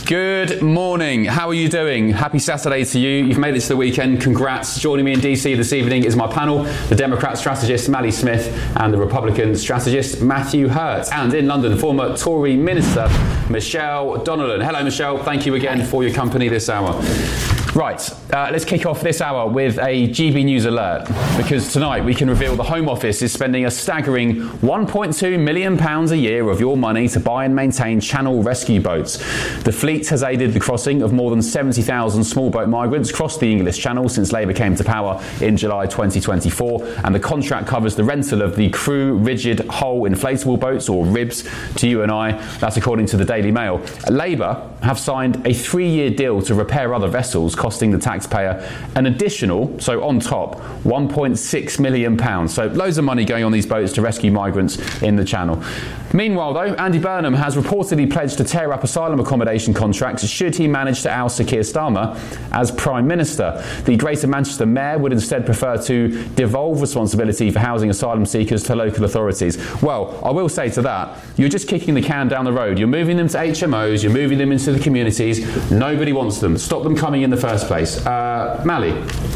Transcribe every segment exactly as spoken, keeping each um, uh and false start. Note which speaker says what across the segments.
Speaker 1: Good morning. How are you doing? Happy Saturday to you. You've made it to the weekend. Congrats. Joining me in D C this evening is my panel, the Democrat strategist Mally Smith and the Republican strategist Matthew Hurt. And in London, former Tory Minister Michelle Donelan. Hello, Michelle. Thank you again for your company this hour. Right, uh, let's kick off this hour with a G B News alert, because tonight we can reveal the Home Office is spending a staggering one point two million pounds a year of your money to buy and maintain Channel rescue boats. The fleet has aided the crossing of more than seventy thousand small boat migrants across the English Channel since Labour came to power in July twenty twenty-four, and the contract covers the rental of the Crew Rigid Hull Inflatable Boats, or R I Bs, to you and I. That's according to the Daily Mail. Labour have signed a three-year deal to repair other vessels, costing the taxpayer an additional, so on top, one point six million pounds. So loads of money going on these boats to rescue migrants in the Channel. Meanwhile, though, Andy Burnham has reportedly pledged to tear up asylum accommodation contracts should he manage to oust Sir Keir Starmer as Prime Minister. The Greater Manchester Mayor would instead prefer to devolve responsibility for housing asylum seekers to local authorities. Well, I will say to that, you're just kicking the can down the road. You're moving them to H M Os, you're moving them into the communities. Nobody wants them. Stop them coming in the first place. Uh, Mally,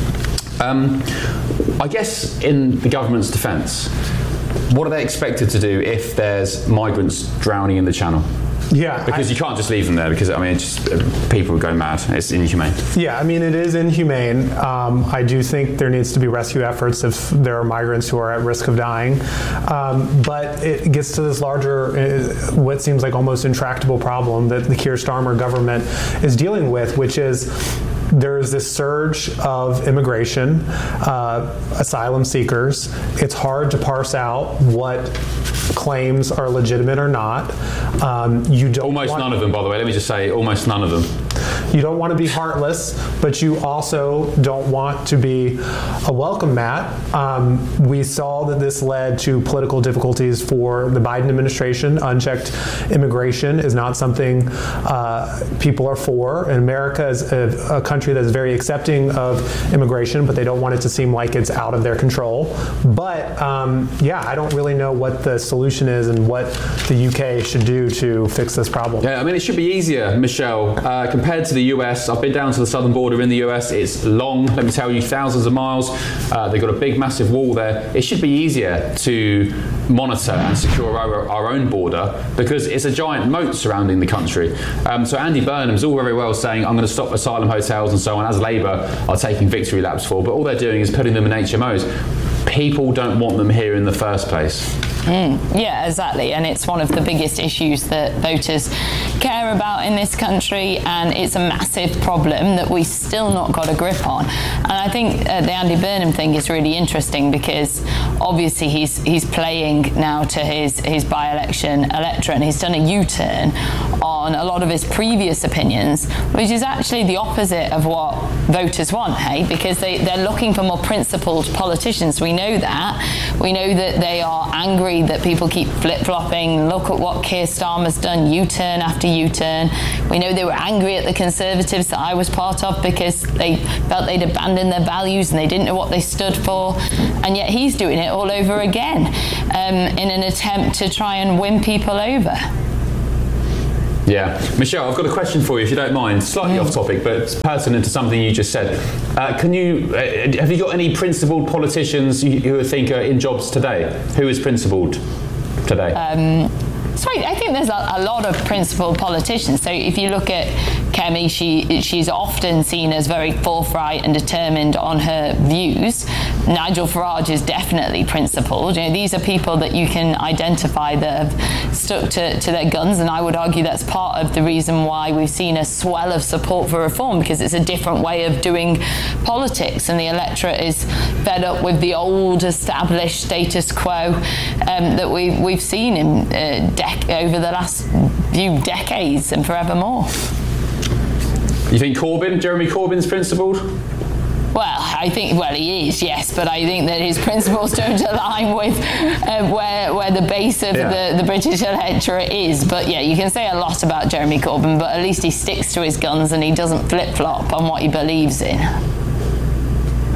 Speaker 1: um, I guess in the government's defence, what are they expected to do if there's migrants drowning in the Channel?
Speaker 2: Yeah,
Speaker 1: because I, you can't just leave them there, because I mean, it's just, uh, people would go mad. It's inhumane.
Speaker 2: Yeah, I mean, it is inhumane. Um, I do think there needs to be rescue efforts if there are migrants who are at risk of dying. Um, but it gets to this larger, uh, what seems like almost intractable problem that the Keir Starmer government is dealing with, which is there's this surge of immigration, uh, asylum seekers. It's hard to parse out what claims are legitimate or not. Um, you don't
Speaker 1: almost
Speaker 2: want,
Speaker 1: none of them, by the way. Let me just say, almost none of them.
Speaker 2: You don't want to be heartless, but you also don't want to be a welcome mat. Um, we saw that this led to political difficulties for the Biden administration. Unchecked immigration is not something uh, people are for. And America is a, a country that's very accepting of immigration, but they don't want it to seem like it's out of their control. But um, yeah, I don't really know what the solution is and what the U K should do to fix this problem.
Speaker 1: Yeah, I mean, it should be easier, Michelle, uh, compared to the U S. I've been down to the southern border in the U S. It's long, let me tell you, thousands of miles. Uh, they've got a big, massive wall there. It should be easier to monitor and secure our, our own border, because it's a giant moat surrounding the country. Um, so Andy Burnham's all very well saying, I'm going to stop asylum hotels and so on, as Labour are taking victory laps for, but all they're doing is putting them in H M Os. People don't want them here in the first place.
Speaker 3: Mm, yeah, exactly. And it's one of the biggest issues that voters care about in this country, and it's a massive problem that we still not got a grip on. And I think uh, the Andy Burnham thing is really interesting, because obviously he's he's playing now to his, his by-election electorate, and he's done a U-turn on a lot of his previous opinions, which is actually the opposite of what voters want, hey? Because they, they're looking for more principled politicians. We know that. We know that they are angry that people keep flip-flopping. Look at what Keir Starmer's done, U-turn after U-turn. We know they were angry at the Conservatives that I was part of, because they felt they'd abandoned their values and they didn't know what they stood for. And yet he's doing it all over again um, in an attempt to try and win people over.
Speaker 1: Yeah. Michelle, I've got a question for you, if you don't mind. Slightly mm. off topic, but it's pertinent to something you just said. Uh, can you, uh, have you got any principled politicians you, who think are in jobs today? Who is principled today?
Speaker 3: Um, so I think there's a, a lot of principled politicians. So if you look at Kemi, she she's often seen as very forthright and determined on her views. Nigel Farage is definitely principled. You know, these are people that you can identify that have stuck to, to their guns, and I would argue that's part of the reason why we've seen a swell of support for reform, because it's a different way of doing politics, and the electorate is fed up with the old established status quo um, that we, we've seen in uh, dec- over the last few decades and forevermore.
Speaker 1: You think Corbyn, Jeremy Corbyn's principled?
Speaker 3: Well, I think, well, he is, yes, but I think that his principles don't align with uh, where where the base of yeah. the, the British electorate is. But yeah, you can say a lot about Jeremy Corbyn, but at least he sticks to his guns and he doesn't flip-flop on what he believes in.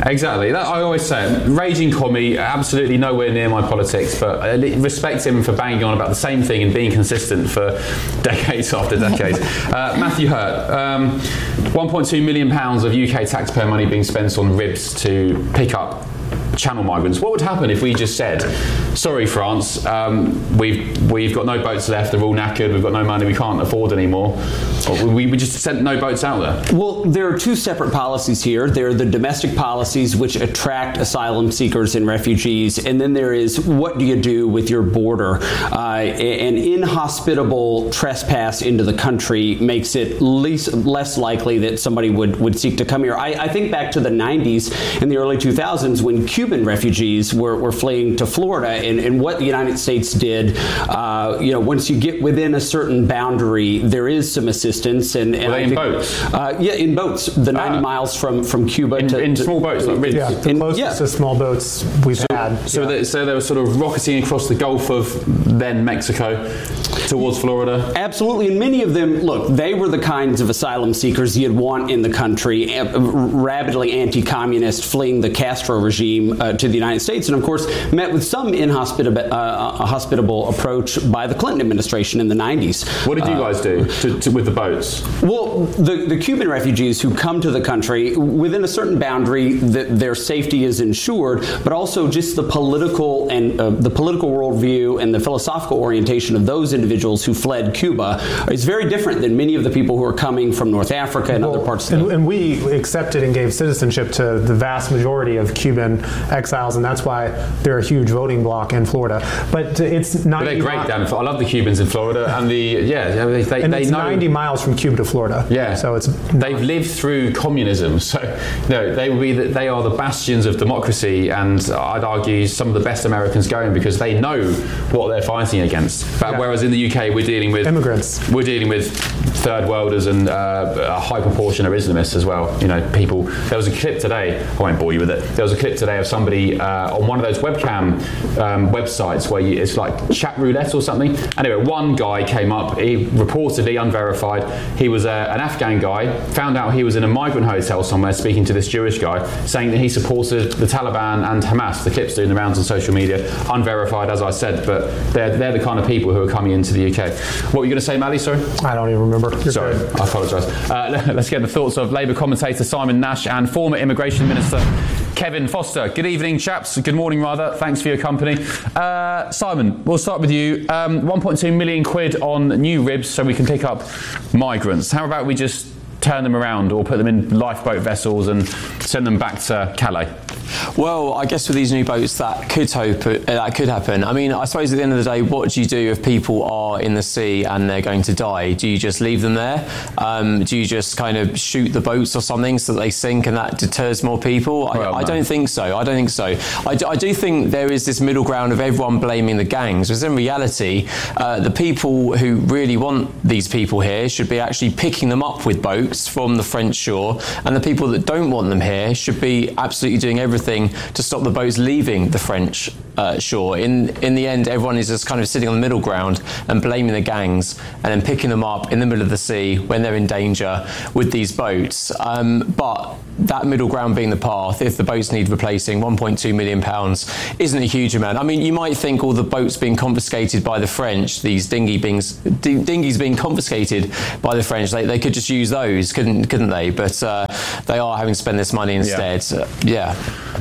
Speaker 1: Exactly. That, I always say it. Raging commie, absolutely nowhere near my politics, but I respect him for banging on about the same thing and being consistent for decades after decades. uh, Matthew Hurt, um, one point two million pounds of U K taxpayer money being spent on ribs to pick up channel migrants. What would happen if we just said, sorry France, um, we've we've got no boats left, they're all knackered, we've got no money, we can't afford anymore. Or we, we just sent no boats out there?
Speaker 4: Well, there are two separate policies here. There are the domestic policies which attract asylum seekers and refugees, and then there is what do you do with your border. Uh, an inhospitable trespass into the country makes it least, less likely that somebody would, would seek to come here. I, I think back to the nineties and the early two thousands when Cuban refugees were, were fleeing to Florida, and, and what the United States did, uh, you know, once you get within a certain boundary, there is some assistance. And, and
Speaker 1: were they
Speaker 4: I
Speaker 1: in
Speaker 4: think,
Speaker 1: boats?
Speaker 4: Uh, yeah, in boats. The ninety
Speaker 1: ah.
Speaker 4: miles from, from Cuba
Speaker 1: in,
Speaker 4: to
Speaker 1: in
Speaker 4: to,
Speaker 1: small boats, like ribs.
Speaker 2: Yeah, the
Speaker 4: in,
Speaker 2: closest
Speaker 4: yeah.
Speaker 2: to small boats we've
Speaker 1: so,
Speaker 2: had.
Speaker 1: So,
Speaker 2: yeah.
Speaker 1: they, so they were sort of rocketing across the Gulf of then Mexico towards Florida?
Speaker 4: Absolutely, and many of them, look, they were the kinds of asylum seekers you'd want in the country, rabidly anti-communist, fleeing the Castro regime uh, to the United States, and of course met with some inhospitable uh, hospitable approach by the Clinton administration in the nineties.
Speaker 1: What did you guys do to, to, with the boats?
Speaker 4: Well, the, the Cuban refugees who come to the country, within a certain boundary, the, their safety is ensured, but also just the political and uh, the political worldview and the philosophical orientation of those individuals who fled Cuba is very different than many of the people who are coming from North Africa and
Speaker 2: well,
Speaker 4: other parts of
Speaker 2: and,
Speaker 4: the
Speaker 2: and we accepted and gave citizenship to the vast majority of Cuban exiles, and that's why they're a huge voting bloc in Florida. But it's ninety.
Speaker 1: They're great down in Florida. I love the Cubans in Florida, and the yeah, they, they,
Speaker 2: and
Speaker 1: they
Speaker 2: it's
Speaker 1: know
Speaker 2: ninety miles from Cuba to Florida.
Speaker 1: Yeah,
Speaker 2: so it's
Speaker 1: they've lived through communism, so you know they will be the, they are the bastions of democracy, and I'd argue some of the best Americans going because they know what they're fighting against. But
Speaker 2: yeah.
Speaker 1: whereas in the U K we're dealing with
Speaker 2: immigrants,
Speaker 1: we're dealing with third worlders and uh, a high proportion of Islamists as well. You know, people. There was a clip today. I won't bore you with it. There was a clip today of somebody uh, on one of those webcam um, websites where you, it's like chat roulette or something. Anyway, one guy came up. He reportedly unverified. He was a, an Afghan guy. Found out he was in a migrant hotel somewhere speaking to this Jewish guy, saying that he supported the Taliban and Hamas. The clip's doing the rounds on social media, unverified as I said, but they're they're the kind of people who are coming into the U K. What were you going to say, Mally? Sorry.
Speaker 2: I don't even remember. You're
Speaker 1: Sorry,
Speaker 2: good.
Speaker 1: I apologise. Uh, let's get the thoughts of Labour commentator Simon Nash and former Immigration Minister Kevin Foster. Good evening, chaps. Good morning, rather. Thanks for your company. Uh, Simon, we'll start with you. Um, one point two million quid on new ribs so we can pick up migrants. How about we just turn them around or put them in lifeboat vessels and send them back to Calais?
Speaker 5: Well, I guess with these new boats, that could hope uh, that could happen. I mean, I suppose at the end of the day, what do you do if people are in the sea and they're going to die? Do you just leave them there? Um, do you just kind of shoot the boats or something so that they sink and that deters more people? I,
Speaker 1: well,
Speaker 5: I
Speaker 1: no.
Speaker 5: don't think so. I don't think so. I do, I do think there is this middle ground of everyone blaming the gangs, because in reality, uh, the people who really want these people here should be actually picking them up with boats from the French shore, and the people that don't want them here should be absolutely doing everything to stop the boats leaving the French uh, shore. In in the end, everyone is just kind of sitting on the middle ground and blaming the gangs and then picking them up in the middle of the sea when they're in danger with these boats. Um, but that middle ground being the path, if the boats need replacing, one point two million pounds isn't a huge amount. I mean, you might think all the boats being confiscated by the French, these dinghy being, dinghies being confiscated by the French, they, they could just use those, couldn't couldn't they? But uh, they are having to spend this money instead. Yeah. Uh, yeah.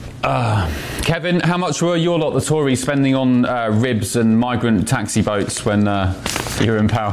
Speaker 1: Uh, Kevin, how much were your lot, the Tories, spending on uh, ribs and migrant taxi boats when uh, you were in power?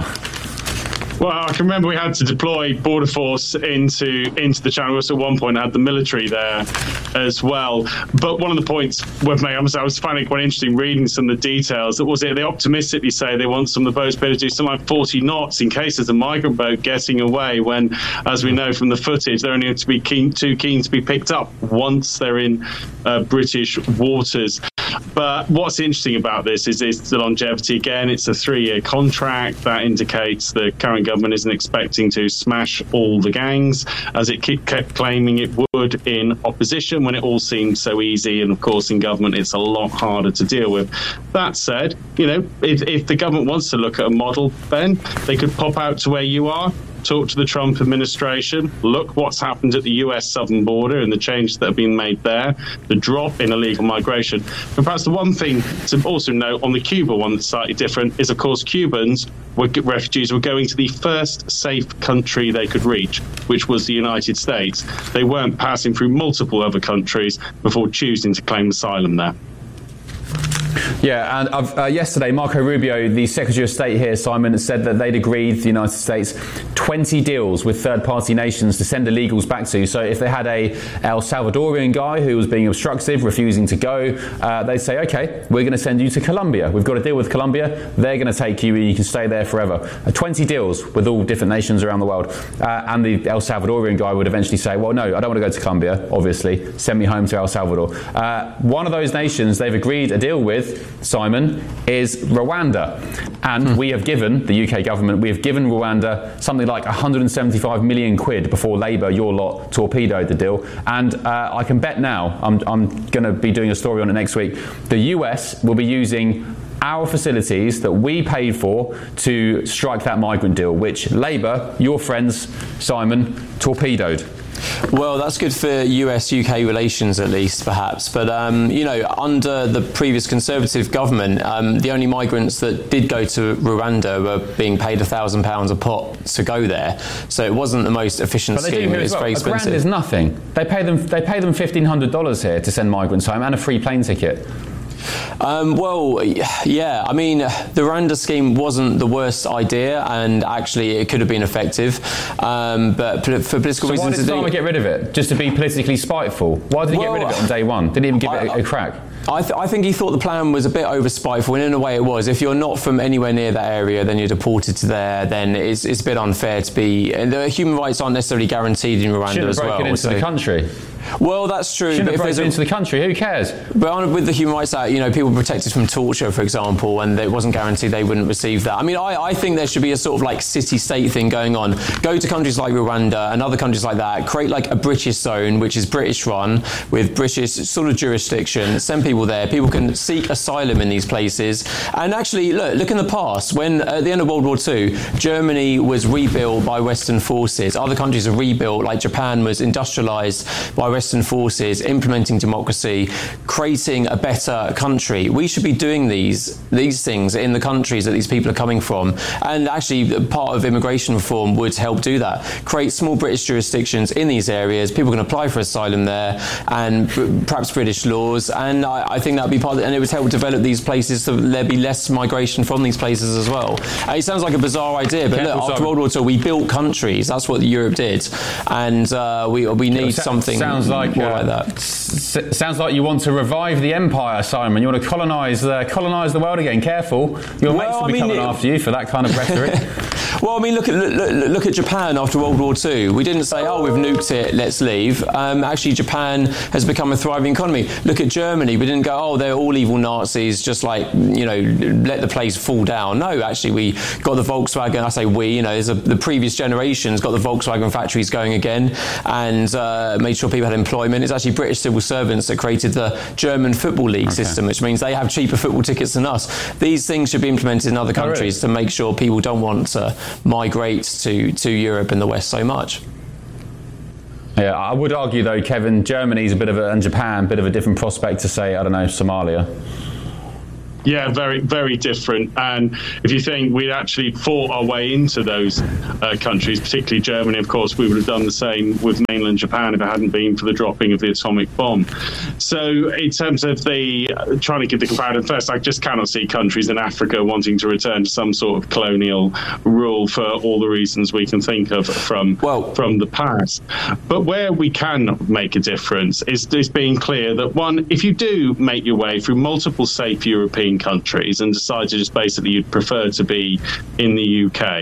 Speaker 6: Well, I can remember we had to deploy Border Force into into the Channel. Also, at one point, I had the military there as well. But one of the points we've made, I was, I was finding it quite interesting reading some of the details. That was it. They optimistically say they want some of the boats to be able to do something like forty knots in case there's a migrant boat getting away. When, as we know from the footage, they're only to be keen, too keen to be picked up once they're in uh, British waters. But what's interesting about this is, is the longevity. Again, it's a three-year contract. That indicates the current government isn't expecting to smash all the gangs, as it kept claiming it would in opposition when it all seemed so easy. And of course, in government, it's a lot harder to deal with. That said, you know, if, if the government wants to look at a model, Ben, they could pop out to where you are, talk to the Trump administration, look what's happened at the U S southern border and the changes that have been made there, the drop in illegal migration. And perhaps the one thing to also note on the Cuba one that's slightly different is, of course, Cubans, were, refugees were going to the first safe country they could reach, which was the United States. They weren't passing through multiple other countries before choosing to claim asylum there.
Speaker 1: Yeah, and uh, yesterday, Marco Rubio, the Secretary of State here, Simon, said that they'd agreed, the United States, twenty deals with third-party nations to send illegals back to. So if they had a El Salvadorian guy who was being obstructive, refusing to go, uh, they'd say, OK, we're going to send you to Colombia. We've got a deal with Colombia. They're going to take you and you can stay there forever. Uh, twenty deals with all different nations around the world. Uh, and the El Salvadorian guy would eventually say, well, no, I don't want to go to Colombia, obviously. Send me home to El Salvador. Uh, one of those nations they've agreed a deal with, Simon, is Rwanda. And hmm. we have given, the U K government, we have given Rwanda something like one hundred seventy-five million quid before Labour, your lot, torpedoed the deal. And uh, I can bet now, I'm, I'm going to be doing a story on it next week, the U S will be using our facilities that we paid for to strike that migrant deal, which Labour, your friends, Simon, torpedoed.
Speaker 5: Well, that's good for U S U K relations, at least, perhaps. But, um, you know, under the previous Conservative government, um, the only migrants that did go to Rwanda were being paid one thousand pounds a pop to go there. So it wasn't the most efficient
Speaker 1: but
Speaker 5: scheme. It was
Speaker 1: well.
Speaker 5: very expensive.
Speaker 1: A grand is nothing. They pay them, they pay them fifteen hundred dollars here to send migrants home and a free plane ticket.
Speaker 5: Um, well, yeah, I mean, the Rwanda scheme wasn't the worst idea, and actually it could have been effective, um, but for political
Speaker 1: so
Speaker 5: reasons...
Speaker 1: why did Starmer get rid of it? Just to be politically spiteful? Why did he well, get rid of it on day one? Didn't even give I, it a, a crack?
Speaker 5: I, th- I think he thought the plan was a bit over spiteful, and in a way it was. If you're not from anywhere near that area, then you're deported to there, then it's, it's a bit unfair to be... And the human rights aren't necessarily guaranteed in Rwanda
Speaker 1: Shouldn't
Speaker 5: as
Speaker 1: have
Speaker 5: well.
Speaker 1: broken into
Speaker 5: so.
Speaker 1: the country.
Speaker 5: Well, that's true.
Speaker 1: Shouldn't
Speaker 5: but
Speaker 1: have
Speaker 5: if
Speaker 1: broken into the country. Who cares?
Speaker 5: But with the Human Rights Act, you know, people were protected from torture, for example, and it wasn't guaranteed they wouldn't receive that. I mean, I, I think there should be a sort of like city-state thing going on. Go to countries like Rwanda and other countries like that, create like a British zone, which is British-run, with British sort of jurisdiction, send people there. People can seek asylum in these places. And actually, look, look in the past, when at the end of World War Two, Germany was rebuilt by Western forces. Other countries are rebuilt, like Japan was industrialised by Western forces, implementing democracy, creating a better country. We should be doing these these things in the countries that these people are coming from. And actually, part of immigration reform would help do that. Create small British jurisdictions in these areas. People can apply for asylum there, and perhaps British laws. And I, I think that would be part of it. And it would help develop these places so there be less migration from these places as well. And it sounds like a bizarre idea, but look, after World War Two, we built countries. That's what Europe did. And uh, we we need something
Speaker 1: sounds like,
Speaker 5: more
Speaker 1: uh,
Speaker 5: like that.
Speaker 1: S- sounds like you want to revive the empire, Simon. You want to colonise uh, colonise the world again. Careful, your well, mates will be I mean, coming it, after you for that kind of rhetoric.
Speaker 5: Well, I mean, look at look, look at Japan after World War Two. We didn't say, oh, we've nuked it, let's leave. Um, actually, Japan has become a thriving economy. Look at Germany. We didn't go, oh, they're all evil Nazis, just like, you know, let the place fall down. No, actually, we got the Volkswagen. I say we, you know, there's a, the previous generations got the Volkswagen factories going again, and uh, made sure people had employment. It's actually British civil servants that created the German Football League okay. system, which means they have cheaper football tickets than us. These things should be implemented in other countries oh, really? to make sure people don't want to migrate to, to Europe and the West so much.
Speaker 1: Yeah, I would argue though, Kevin, Germany's a bit of a, and Japan, a bit of a different prospect to say, I don't know, Somalia.
Speaker 6: Yeah, very, very different. And if you think we'd actually fought our way into those uh, countries, particularly Germany, of course, we would have done the same with mainland Japan if it hadn't been for the dropping of the atomic bomb. So in terms of the uh, trying to give the comparison first, I just cannot see countries in Africa wanting to return to some sort of colonial rule for all the reasons we can think of from, well, from the past. But where we can make a difference is, is being clear that, one, if you do make your way through multiple safe European countries and decide to just basically you'd prefer to be in the U K,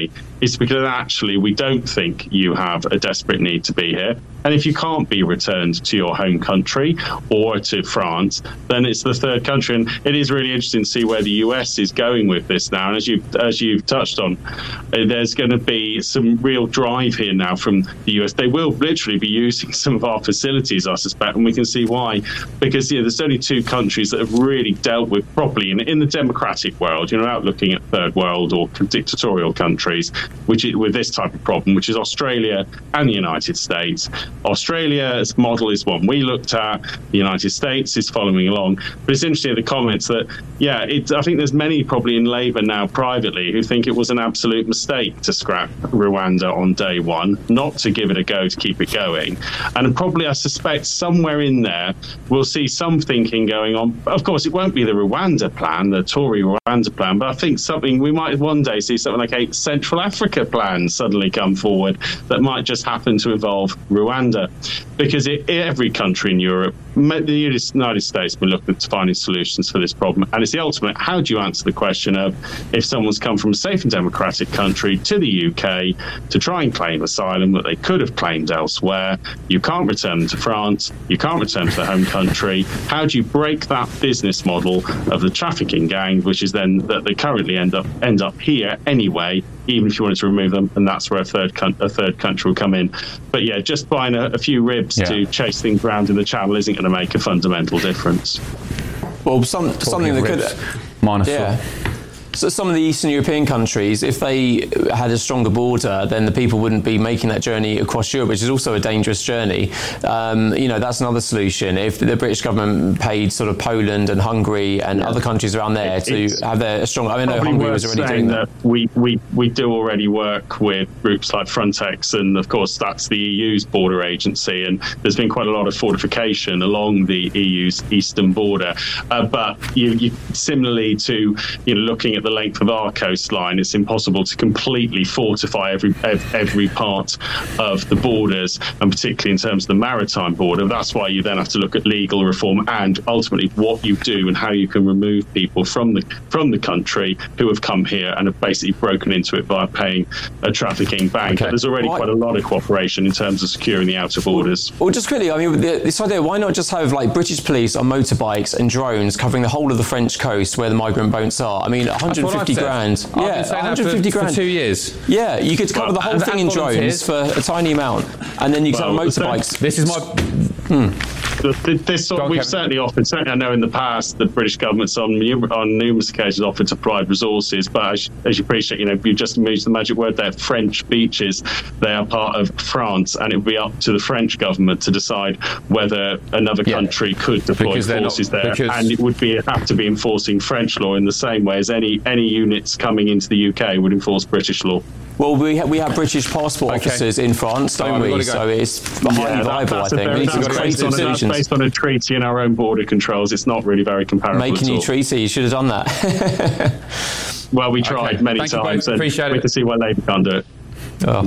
Speaker 6: is because actually we don't think you have a desperate need to be here. And if you can't be returned to your home country or to France, then it's the third country. And it is really interesting to see where the U S is going with this now. And as you as you've touched on, uh, there's going to be some real drive here now from the U S. They will literally be using some of our facilities, I suspect, and we can see why. Because you know, there's only two countries that have really dealt with properly in, in the democratic world, you know, without looking at third world or dictatorial countries, which is, with this type of problem, which is Australia and the United States. Australia's model is one we looked at. The United States is following along. But it's interesting, the comments that, yeah, it, I think there's many probably in Labour now privately who think it was an absolute mistake to scrap Rwanda on day one, not to give it a go, to keep it going. And probably, I suspect, somewhere in there, we'll see some thinking going on. Of course, it won't be the Rwanda plan, the Tory Rwanda plan, but I think something, we might one day see something like a Central Africa plan suddenly come forward that might just happen to involve Rwanda. Because it, every country in Europe, the United States, will look at finding solutions for this problem. And it's the ultimate, how do you answer the question of if someone's come from a safe and democratic country to the U K to try and claim asylum that they could have claimed elsewhere, you can't return them to France, you can't return to their home country. How do you break that business model of the trafficking gang, which is then that they currently end up end up here anyway, even if you wanted to remove them, and that's where a third con- a third country will come in. But yeah, just buying a, a few ribs yeah. to chase things around in the channel isn't going to make a fundamental difference.
Speaker 5: Well, some, something that
Speaker 1: ribs,
Speaker 5: could...
Speaker 1: Minus
Speaker 5: yeah.
Speaker 1: four.
Speaker 5: So some of the Eastern European countries, if they had a stronger border, then the people wouldn't be making that journey across Europe, which is also a dangerous journey. Um, you know, that's another solution. If the British government paid sort of Poland and Hungary and yeah. other countries around there it, to have their strong... I mean, I know Hungary was already doing that.
Speaker 6: that. We, we, we do already work with groups like Frontex, and of course that's the E U's border agency, and there's been quite a lot of fortification along the E U's eastern border. Uh, but you, you similarly to you know looking at the length of our coastline, it's impossible to completely fortify every every part of the borders, and particularly in terms of the maritime border. That's why you then have to look at legal reform and ultimately what you do and how you can remove people from the from the country who have come here and have basically broken into it by paying a trafficking bank. Okay. But there's already right. quite a lot of cooperation in terms of securing the outer borders.
Speaker 5: Well, just quickly, I mean, this idea, why not just have like British police on motorbikes and drones covering the whole of the French coast where the migrant boats are? I mean, one hundred fifty grand.
Speaker 1: I've yeah, one hundred fifty
Speaker 5: grand
Speaker 1: for two years.
Speaker 5: Yeah, you could cover well, the whole thing in drones for a tiny amount, and then you could well, have motorbikes.
Speaker 1: This is my. Hmm.
Speaker 6: This sort, we've Kevin. certainly offered. Certainly, I know in the past the British government's on on numerous occasions offered to provide resources, but as, as you appreciate, you know, you just used the magic word there. French beaches, they are part of France, and it would be up to the French government to decide whether another yeah. country could deploy forces not, there, and it would be have to be enforcing French law in the same way as any any units coming into the U K would enforce British law.
Speaker 5: Well, we ha- we have British passport okay. officers in France, don't oh, we? Go. So it's highly yeah, viable, I think.
Speaker 6: Very, that's, based on a, that's based on a treaty and our own border controls. It's not really very comparable.
Speaker 5: Making you treaty, you should have done that.
Speaker 6: Well, we tried okay. many
Speaker 1: Thank
Speaker 6: times.
Speaker 1: You Appreciate
Speaker 6: we
Speaker 1: it.
Speaker 6: can see why Labour can't do it.
Speaker 1: Oh.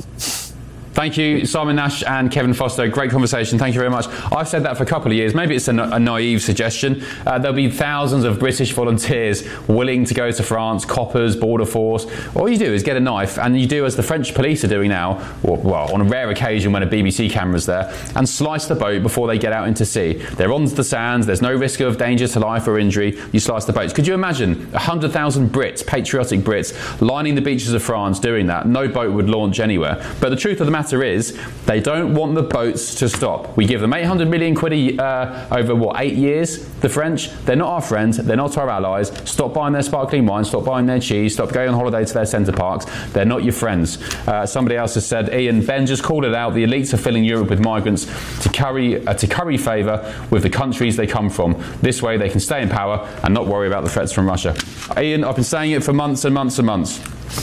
Speaker 1: Thank you, Simon Nash and Kevin Foster. Great conversation. Thank you very much. I've said that for a couple of years. Maybe it's a, na- a naive suggestion. Uh, there'll be thousands of British volunteers willing to go to France, coppers, border force. All you do is get a knife, and you do as the French police are doing now, or, well, on a rare occasion when a B B C camera's there, and slice the boat before they get out into sea. They're on the sands. There's no risk of danger to life or injury. You slice the boats. Could you imagine one hundred thousand Brits, patriotic Brits, lining the beaches of France doing that? No boat would launch anywhere. But the truth of the matter is, they don't want the boats to stop. We give them eight hundred million quid a, uh, over, what, eight years? The French, they're not our friends, they're not our allies. Stop buying their sparkling wine, stop buying their cheese, stop going on holiday to their centre parks. They're not your friends. Uh, somebody else has said, Ian, Ben just called it out, the elites are filling Europe with migrants to curry, uh, to curry favour with the countries they come from. This way they can stay in power and not worry about the threats from Russia. Ian, I've been saying it for months and months and months.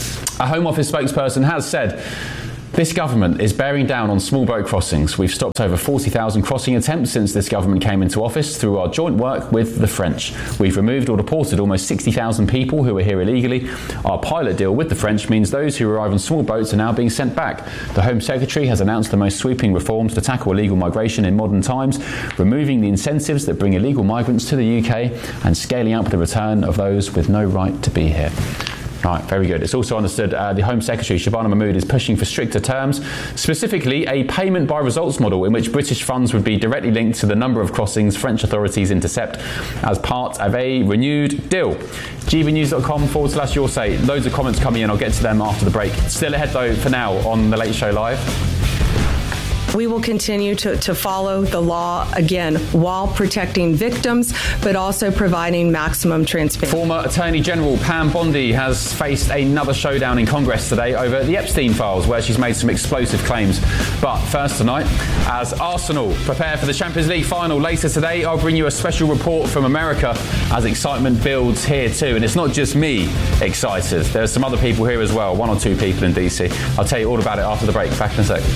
Speaker 1: A Home Office spokesperson has said, this government is bearing down on small boat crossings. We've stopped over forty thousand crossing attempts since this government came into office through our joint work with the French. We've removed or deported almost sixty thousand people who were here illegally. Our pilot deal with the French means those who arrive on small boats are now being sent back. The Home Secretary has announced the most sweeping reforms to tackle illegal migration in modern times, removing the incentives that bring illegal migrants to the U K and scaling up the return of those with no right to be here. Right, very good. It's also understood uh, the Home Secretary, Shabana Mahmood, is pushing for stricter terms, specifically a payment by results model in which British funds would be directly linked to the number of crossings French authorities intercept as part of a renewed deal. gbnews.com forward slash your say. Loads of comments coming in. I'll get to them after the break. Still ahead, though, for now on The Late Show Live.
Speaker 7: We will continue to, to follow the law, again, while protecting victims, but also providing maximum transparency.
Speaker 1: Former Attorney General Pam Bondi has faced another showdown in Congress today over the Epstein files, where she's made some explosive claims. But first tonight, as Arsenal prepare for the Champions League final later today, I'll bring you a special report from America as excitement builds here too. And it's not just me excited. There are some other people here as well, one or two people in D C. I'll tell you all about it after the break. Back in a sec.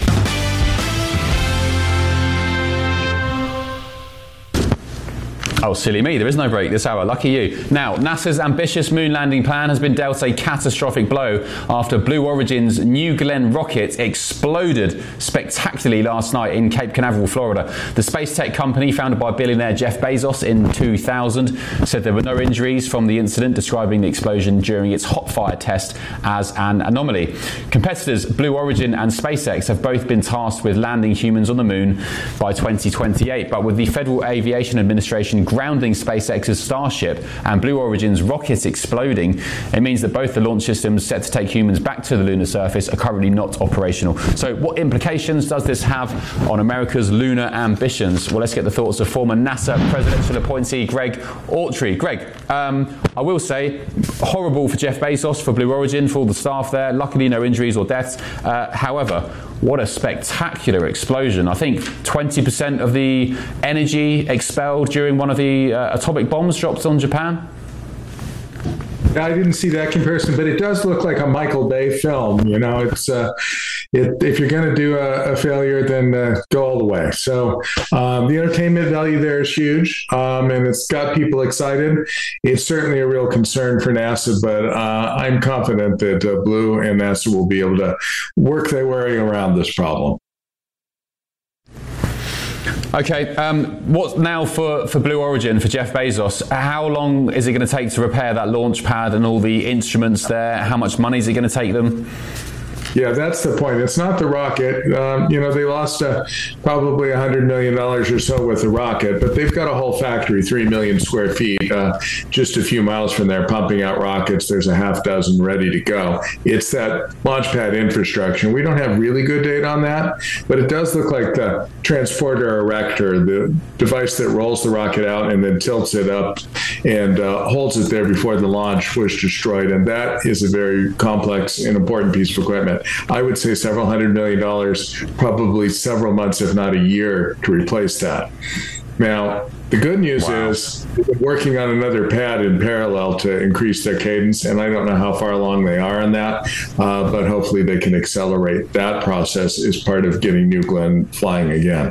Speaker 1: Oh, silly me, there is no break this hour, lucky you. Now, NASA's ambitious moon landing plan has been dealt a catastrophic blow after Blue Origin's New Glenn rocket exploded spectacularly last night in Cape Canaveral, Florida. The space tech company, founded by billionaire Jeff Bezos in two thousand, said there were no injuries from the incident, describing the explosion during its hot fire test as an anomaly. Competitors Blue Origin and SpaceX have both been tasked with landing humans on the moon by twenty twenty-eight, but with the Federal Aviation Administration grounding SpaceX's Starship and Blue Origin's rocket exploding, it means that both the launch systems set to take humans back to the lunar surface are currently not operational. So what implications does this have on America's lunar ambitions? Well, let's get the thoughts of former NASA presidential appointee Greg Autry. Greg, um, I will say, horrible for Jeff Bezos, for Blue Origin, for all the staff there. Luckily, no injuries or deaths. Uh, however, what a spectacular explosion. I think twenty percent of the energy expelled during one of the uh, atomic bombs dropped on Japan.
Speaker 8: I didn't see that comparison, but it does look like a Michael Bay film. You know, it's uh, it, if you're going to do a, a failure, then uh, go all the way. So um, the entertainment value there is huge, um, and it's got people excited. It's certainly a real concern for NASA, but uh, I'm confident that uh, Blue and NASA will be able to work their way around this problem.
Speaker 1: Okay, um, what's now for, for Blue Origin, for Jeff Bezos? How long is it going to take to repair that launch pad and all the instruments there? How much money is it going to take them?
Speaker 8: Yeah, that's the point. It's not the rocket. Um, you know, they lost uh, probably one hundred million dollars or so with the rocket, but they've got a whole factory, three million square feet, uh, just a few miles from there, pumping out rockets. There's a half dozen ready to go. It's that launch pad infrastructure. We don't have really good data on that, but it does look like the transporter erector, the device that rolls the rocket out and then tilts it up and uh, holds it there before the launch, was destroyed. And that is a very complex and important piece of equipment. I would say several hundred million dollars, probably several months, if not a year, to replace that. Now, the good news wow. is they're working on another pad in parallel to increase their cadence, and I don't know how far along they are on that, uh, but hopefully they can accelerate that process as part of getting New Glenn flying again.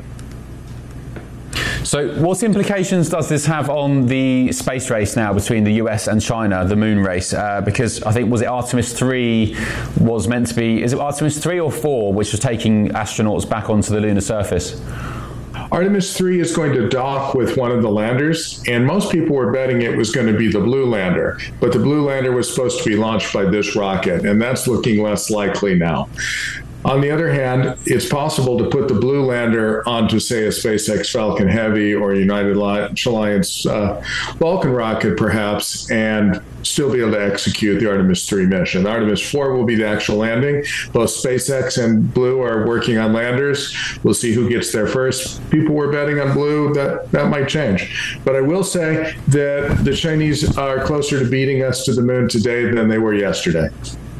Speaker 1: So what implications does this have on the space race now between the U S and China, the moon race? Uh, because I think, was it Artemis three was meant to be, is it Artemis three or four, which was taking astronauts back onto the lunar surface?
Speaker 8: Artemis three is going to dock with one of the landers, and most people were betting it was going to be the Blue lander, but the Blue lander was supposed to be launched by this rocket, and that's looking less likely now. On the other hand, it's possible to put the Blue lander onto, say, a SpaceX Falcon Heavy or United Alliance uh, Vulcan rocket, perhaps, and still be able to execute the Artemis three mission. The Artemis four will be the actual landing. Both SpaceX and Blue are working on landers. We'll see who gets there first. People were betting on Blue. That, that might change. But I will say that the Chinese are closer to beating us to the moon today than they were yesterday.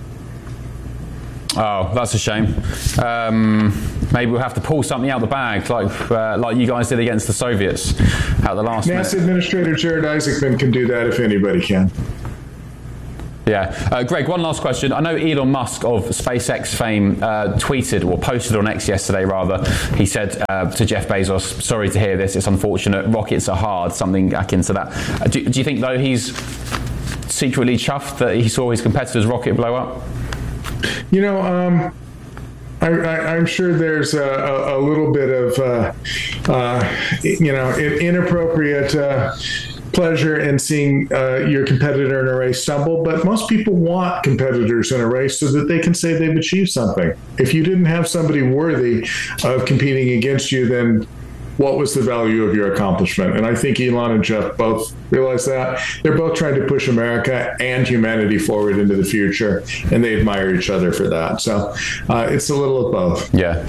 Speaker 1: Oh, that's a shame. Um, maybe we'll have to pull something out of the bag, like uh, like you guys did against the Soviets at the last minute.
Speaker 8: NASA Administrator Jared Isaacman can do that if anybody can.
Speaker 1: Yeah. Uh, Greg, one last question. I know Elon Musk of SpaceX fame uh, tweeted or posted on X yesterday, rather. He said uh, to Jeff Bezos, sorry to hear this, it's unfortunate, rockets are hard, something akin to that. Uh, do, do you think, though, he's secretly chuffed that he saw his competitor's rocket blow up?
Speaker 8: You know, um, I, I, I'm sure there's a, a, a little bit of, uh, uh, you know, inappropriate uh, pleasure in seeing uh, your competitor in a race stumble, but most people want competitors in a race so that they can say they've achieved something. If you didn't have somebody worthy of competing against you, then what was the value of your accomplishment? And I think Elon and Jeff both realize that. They're both trying to push America and humanity forward into the future, and they admire each other for that. So uh, it's a little of both.
Speaker 1: Yeah.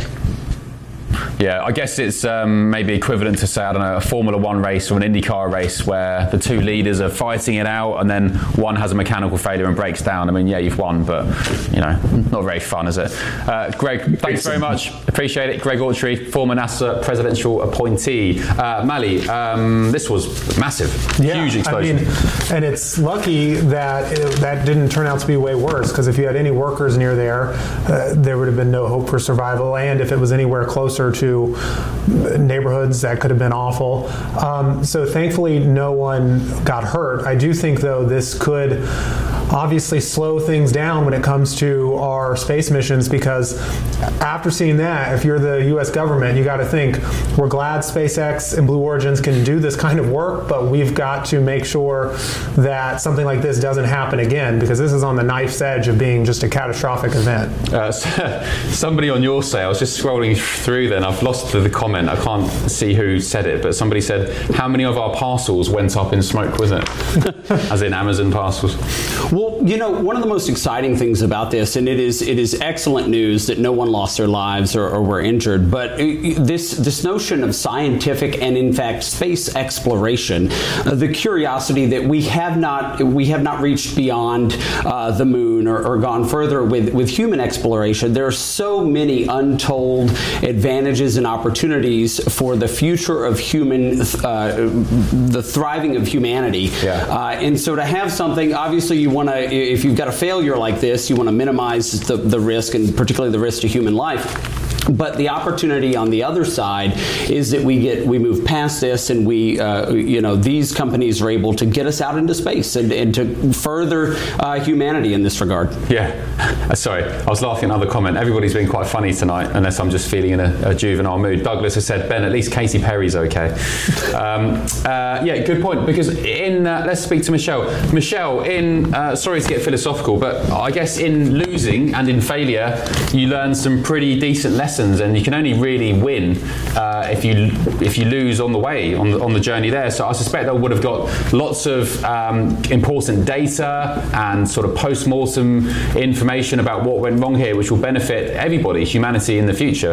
Speaker 1: Yeah, I guess it's um, maybe equivalent to, say, I don't know, a Formula One race or an IndyCar race where the two leaders are fighting it out and then one has a mechanical failure and breaks down. I mean, yeah, you've won, but, you know, not very fun, is it? Uh, Greg, thanks very much. Appreciate it. Greg Autry, former NASA presidential appointee. Uh, Mali, um, this was massive.
Speaker 2: Yeah,
Speaker 1: huge explosion.
Speaker 2: I mean, and it's lucky that it, that didn't turn out to be way worse, because if you had any workers near there, uh, there would have been no hope for survival. And if it was anywhere closer to neighborhoods, that could have been awful. Um, so thankfully no one got hurt. I do think, though, this could obviously slow things down when it comes to our space missions, because after seeing that, if you're the U S government, you got to think, we're glad SpaceX and Blue Origins can do this kind of work, but we've got to make sure that something like this doesn't happen again, because this is on the knife's edge of being just a catastrophic event.
Speaker 1: Uh, somebody on your site, I was just scrolling through then, I've lost the comment, I can't see who said it, but somebody said, how many of our parcels went up in smoke with it? As in Amazon parcels.
Speaker 4: Well, you know, one of the most exciting things about this, and it is it is excellent news that no one lost their lives or, or were injured, but this this notion of scientific and, in fact, space exploration, uh, the curiosity that we have not we have not reached beyond uh, the moon or, or gone further with with human exploration. There are so many untold advantages and opportunities for the future of human, uh, the thriving of humanity.
Speaker 1: Yeah.
Speaker 4: Uh, and so to have something, obviously you want to, if you've got a failure like this, you want to minimize the, the risk, and particularly the risk to human life. But the opportunity on the other side is that we get we move past this, and we uh, you know these companies are able to get us out into space and, and to further uh, humanity in this regard.
Speaker 1: Yeah, uh, sorry, I was laughing at another comment. Everybody's been quite funny tonight, unless I'm just feeling in a, a juvenile mood. Douglas has said, Ben, at least Katy Perry's okay. um, uh, yeah, good point. Because in uh, let's speak to Michelle. Michelle, in uh, sorry to get philosophical, but I guess in losing and in failure, you learn some pretty decent lessons. And you can only really win uh, if you if you lose on the way on the, on the journey there. So I suspect they would have got lots of um, important data and sort of post-mortem information about what went wrong here, which will benefit everybody, humanity, in the future.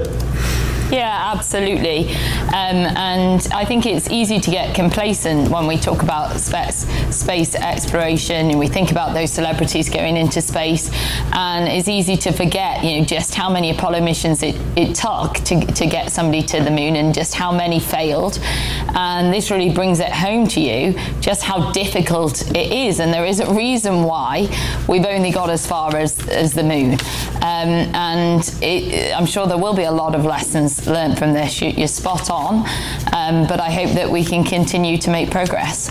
Speaker 3: Yeah, absolutely. Um, and I think it's easy to get complacent when we talk about space, space exploration and we think about those celebrities going into space. And it's easy to forget, you know, just how many Apollo missions it, it took to, to get somebody to the moon, and just how many failed. And this really brings it home to you just how difficult it is. And there is a reason why we've only got as far as, as the moon. Um, and it, I'm sure there will be a lot of lessons learned from this. You're spot on, um, but I hope that we can continue to make progress.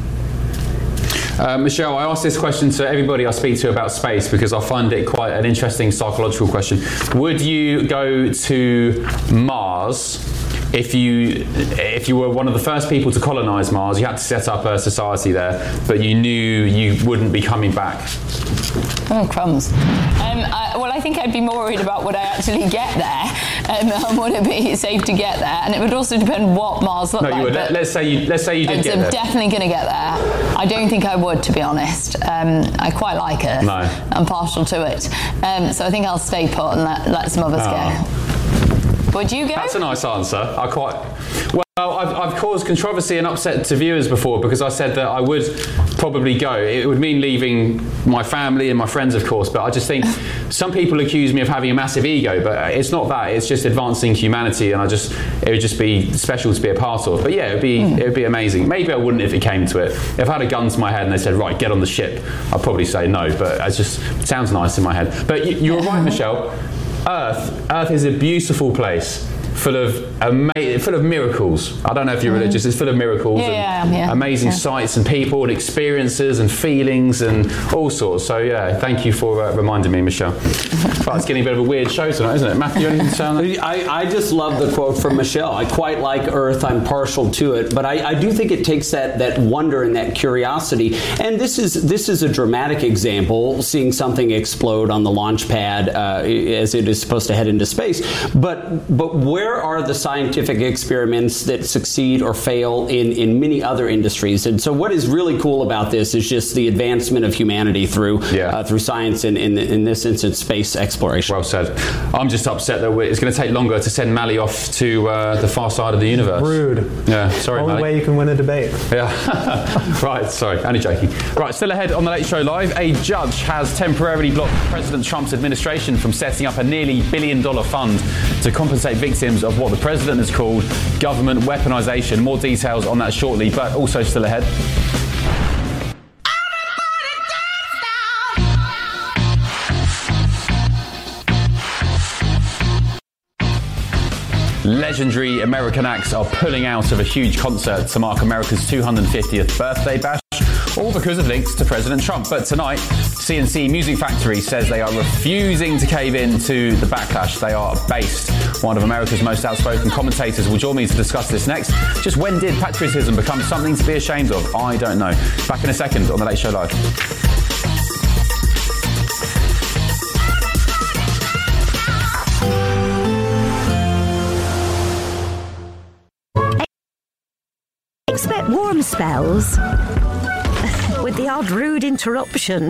Speaker 1: Uh, Michelle, I ask this question to everybody I speak to about space because I find it quite an interesting psychological question. Would you go to Mars if you if you were one of the first people to colonize Mars? You had to set up a society there, but you knew you wouldn't be coming back.
Speaker 3: Oh, crumbs. Um, I, well, I think I'd be more worried about would I actually get there, um, and would it be safe to get there, and it would also depend what Mars looked
Speaker 1: no,
Speaker 3: like.
Speaker 1: You would. Let's say you let's say you did
Speaker 3: I'm
Speaker 1: get there.
Speaker 3: definitely going to get there. I don't think I would, to be honest. Um, I quite like Earth.
Speaker 1: No.
Speaker 3: I'm partial to it, um, so I think I'll stay put and let, let some others
Speaker 1: oh.
Speaker 3: go. Would you go?
Speaker 1: That's a nice answer. I quite well. I've, I've caused controversy and upset to viewers before because I said that I would probably go. It would mean leaving my family and my friends, of course, but I just think some people accuse me of having a massive ego, but it's not that. It's just advancing humanity, and I just it would just be special to be a part of. But yeah, it would be mm. it would be amazing. Maybe I wouldn't if it came to it. If I had a gun to my head and they said, right, get on the ship, I'd probably say no, but it just sounds nice in my head. But you, you're right, Michelle. Earth, Earth is a beautiful place. full of ama- full of miracles. I don't know if you're mm. religious. It's full of miracles
Speaker 3: yeah,
Speaker 1: and
Speaker 3: yeah,
Speaker 1: amazing
Speaker 3: yeah.
Speaker 1: sights and people and experiences and feelings and all sorts. So yeah, thank you for uh, reminding me, Michelle. But it's getting a bit of a weird show tonight, isn't it? Matthew, anything to say on that?
Speaker 4: I, I just love the quote from Michelle. I quite like Earth. I'm partial to it, but I, I do think it takes that that wonder and that curiosity. And this is this is a dramatic example, seeing something explode on the launch pad uh, as it is supposed to head into space. But but where are the scientific experiments that succeed or fail in, in many other industries? And so what is really cool about this is just the advancement of humanity through yeah. uh, through science and in, in this instance space exploration.
Speaker 1: Well said. I'm just upset that it's going to take longer to send Mally off to uh, the far side of the universe.
Speaker 2: Rude.
Speaker 1: Yeah, sorry,
Speaker 2: Only
Speaker 1: Mally.
Speaker 2: way you can win a debate.
Speaker 1: Yeah. Right, sorry, only joking. Right, still ahead on the Late Show Live, a judge has temporarily blocked President Trump's administration from setting up a nearly billion dollar fund to compensate victims of what the president has called government weaponization. More details on that shortly, but also still ahead. Legendary American acts are pulling out of a huge concert to mark America's two hundred fiftieth birthday bash, all because of links to President Trump. But tonight, C and C Music Factory says they are refusing to cave in to the backlash. They are based. One of America's most outspoken commentators will join me to discuss this next. Just when did patriotism become something to be ashamed of? I don't know. Back in a second on The Late Show Live.
Speaker 9: Expect warm spells with the odd rude interruption.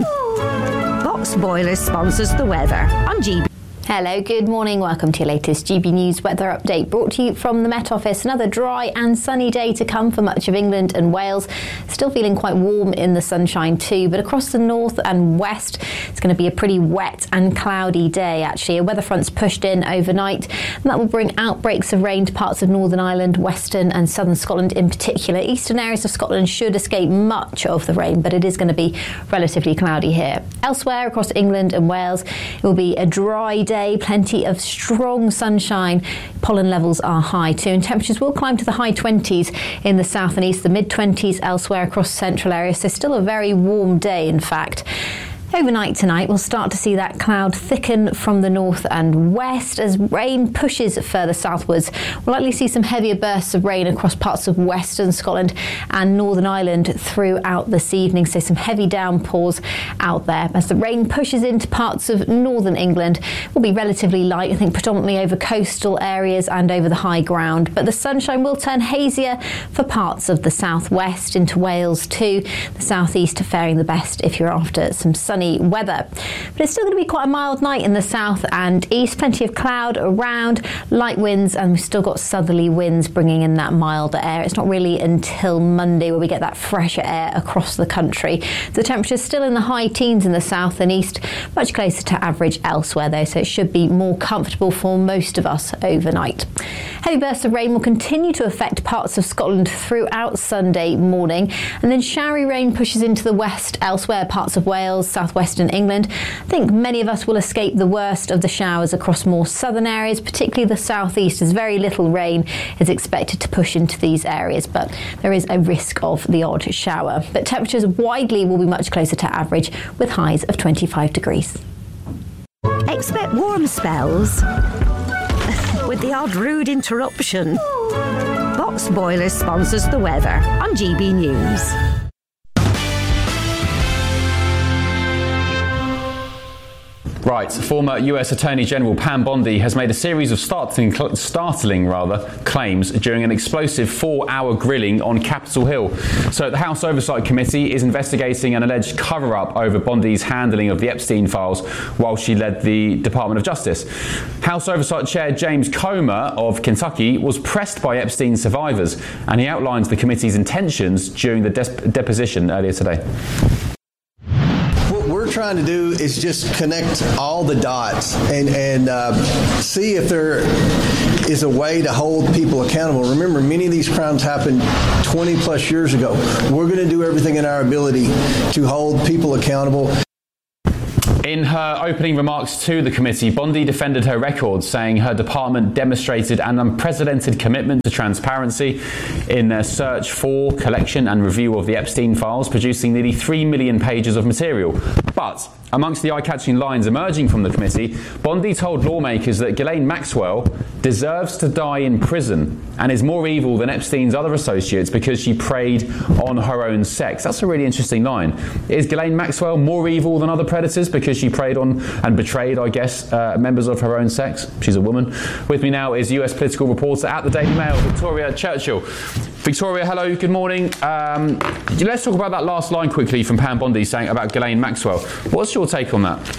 Speaker 9: Box Boilers sponsors the weather on G B.
Speaker 10: Hello, good morning. Welcome to your latest G B News weather update brought to you from the Met Office. Another dry and sunny day to come for much of England and Wales. Still feeling quite warm in the sunshine too, but across the north and west, it's going to be a pretty wet and cloudy day actually. A weather front's pushed in overnight and that will bring outbreaks of rain to parts of Northern Ireland, western and southern Scotland in particular. Eastern areas of Scotland should escape much of the rain, but it is going to be relatively cloudy here. Elsewhere across England and Wales, it will be a dry day. Plenty of strong sunshine. Pollen levels are high too, and temperatures will climb to the high twenties in the south and east, the mid twenties elsewhere across central areas. So still a very warm day, in fact. Overnight tonight, we'll start to see that cloud thicken from the north and west as rain pushes further southwards. We'll likely see some heavier bursts of rain across parts of western Scotland and Northern Ireland throughout this evening, so some heavy downpours out there. As the rain pushes into parts of northern England, it will be relatively light, I think predominantly over coastal areas and over the high ground, but the sunshine will turn hazier for parts of the southwest into Wales too. The southeast are faring the best if you're after some sun weather. But it's still going to be quite a mild night in the south and east. Plenty of cloud around, light winds, and we've still got southerly winds bringing in that milder air. It's not really until Monday where we get that fresher air across the country. The temperature's still in the high teens in the south and east, much closer to average elsewhere though, so it should be more comfortable for most of us overnight. Heavy bursts of rain will continue to affect parts of Scotland throughout Sunday morning, and then showery rain pushes into the west elsewhere, parts of Wales, south Western England. I think many of us will escape the worst of the showers across more southern areas, particularly the southeast, as very little rain is expected to push into these areas, but there is a risk of the odd shower. But temperatures widely will be much closer to average with highs of twenty-five degrees.
Speaker 9: Expect warm spells with the odd rude interruption. Box Boilers sponsors the weather on G B News.
Speaker 1: Right, former U S Attorney General Pam Bondi has made a series of startling, startling rather, claims during an explosive four-hour grilling on Capitol Hill. So the House Oversight Committee is investigating an alleged cover-up over Bondi's handling of the Epstein files while she led the Department of Justice. House Oversight Chair James Comer of Kentucky was pressed by Epstein survivors, and he outlined the committee's intentions during the des- deposition earlier today.
Speaker 11: Trying to do is just connect all the dots and and uh, see if there is a way to hold people accountable. Remember, many of these crimes happened twenty plus years ago. We're going to do everything in our ability to hold people accountable.
Speaker 1: In her opening remarks to the committee, Bondi defended her record, saying her department demonstrated an unprecedented commitment to transparency in their search for, collection and review of the Epstein files, producing nearly three million pages of material. But amongst the eye-catching lines emerging from the committee, Bondi told lawmakers that Ghislaine Maxwell deserves to die in prison and is more evil than Epstein's other associates because she preyed on her own sex. That's a really interesting line. Is Ghislaine Maxwell more evil than other predators because she preyed on and betrayed, I guess, uh, members of her own sex? She's a woman. With me now is U S political reporter at the Daily Mail, Victoria Churchill. Victoria, hello, good morning. Um, let's talk about that last line quickly from Pam Bondi saying about Ghislaine Maxwell. What's your take on that?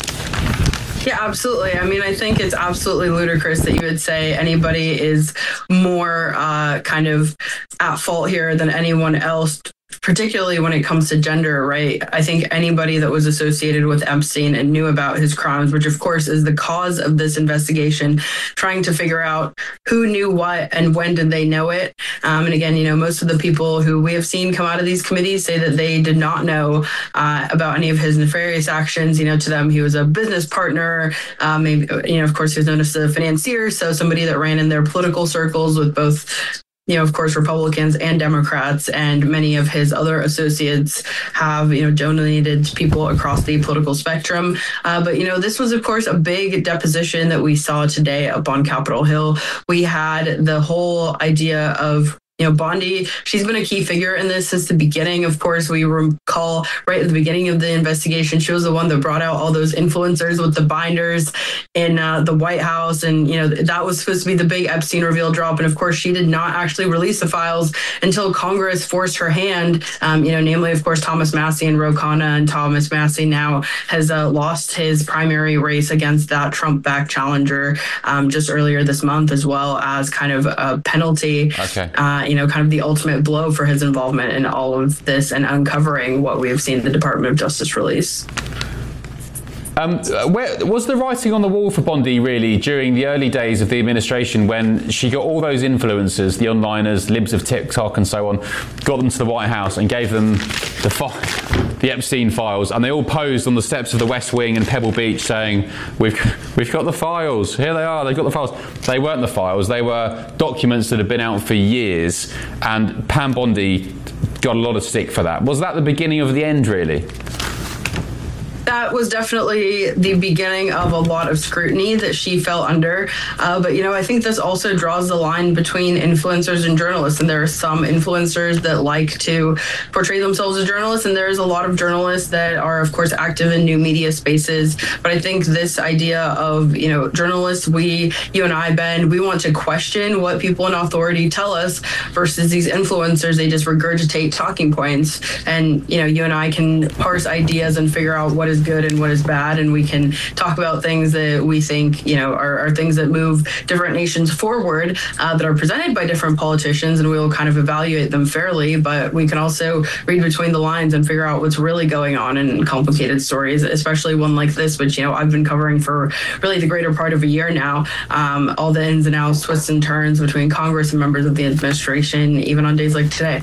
Speaker 12: Yeah, absolutely. I mean, I think it's absolutely ludicrous that you would say anybody is more uh, kind of at fault here than anyone else, particularly when it comes to gender, right? I think anybody that was associated with Epstein and knew about his crimes, which of course is the cause of this investigation, trying to figure out who knew what and when did they know it. Um, and again, you know, most of the people who we have seen come out of these committees say that they did not know uh, about any of his nefarious actions. You know, to them, he was a business partner. Um, maybe, you know, of course, he was known as a financier. So somebody that ran in their political circles with both, you know, of course, Republicans and Democrats, and many of his other associates have, you know, donated to people across the political spectrum. Uh, but, you know, this was, of course, a big deposition that we saw today up on Capitol Hill. We had the whole idea of, you know, Bondi, she's been a key figure in this since the beginning. Of course, we recall right at the beginning of the investigation, she was the one that brought out all those influencers with the binders in uh, the White House. And, you know, that was supposed to be the big Epstein reveal drop. And of course, she did not actually release the files until Congress forced her hand, um, you know, namely, of course, Thomas Massie and Ro Khanna. And Thomas Massie now has uh, lost his primary race against that Trump-backed challenger um, just earlier this month, as well as kind of a penalty.
Speaker 1: Okay.
Speaker 12: Uh, you know, kind of the ultimate blow for his involvement in all of this and uncovering what we have seen the Department of Justice release.
Speaker 1: Um, where, was the writing on the wall for Bondi really during the early days of the administration when she got all those influencers, the onliners, libs of TikTok and so on, got them to the White House and gave them the, fi- the Epstein files, and they all posed on the steps of the West Wing in Pebble Beach saying, we've, we've got the files, here they are, they've got the files. They weren't the files, they were documents that had been out for years, and Pam Bondi got a lot of stick for that. Was that the beginning of the end, really?
Speaker 12: That was definitely the beginning of a lot of scrutiny that she fell under. Uh, but, you know, I think this also draws the line between influencers and journalists. And there are some influencers that like to portray themselves as journalists. And there's a lot of journalists that are, of course, active in new media spaces. But I think this idea of, you know, journalists, we, you and I, Ben, we want to question what people in authority tell us versus these influencers. They just regurgitate talking points. And, you know, you and I can parse ideas and figure out what is good and what is bad, and we can talk about things that we think, you know, are, are things that move different nations forward, uh, that are presented by different politicians, and we will kind of evaluate them fairly. But we can also read between the lines and figure out what's really going on in complicated stories, especially one like this, which, you know, I've been covering for really the greater part of a year now. Um, all the ins and outs, twists and turns between Congress and members of the administration, even on days like today.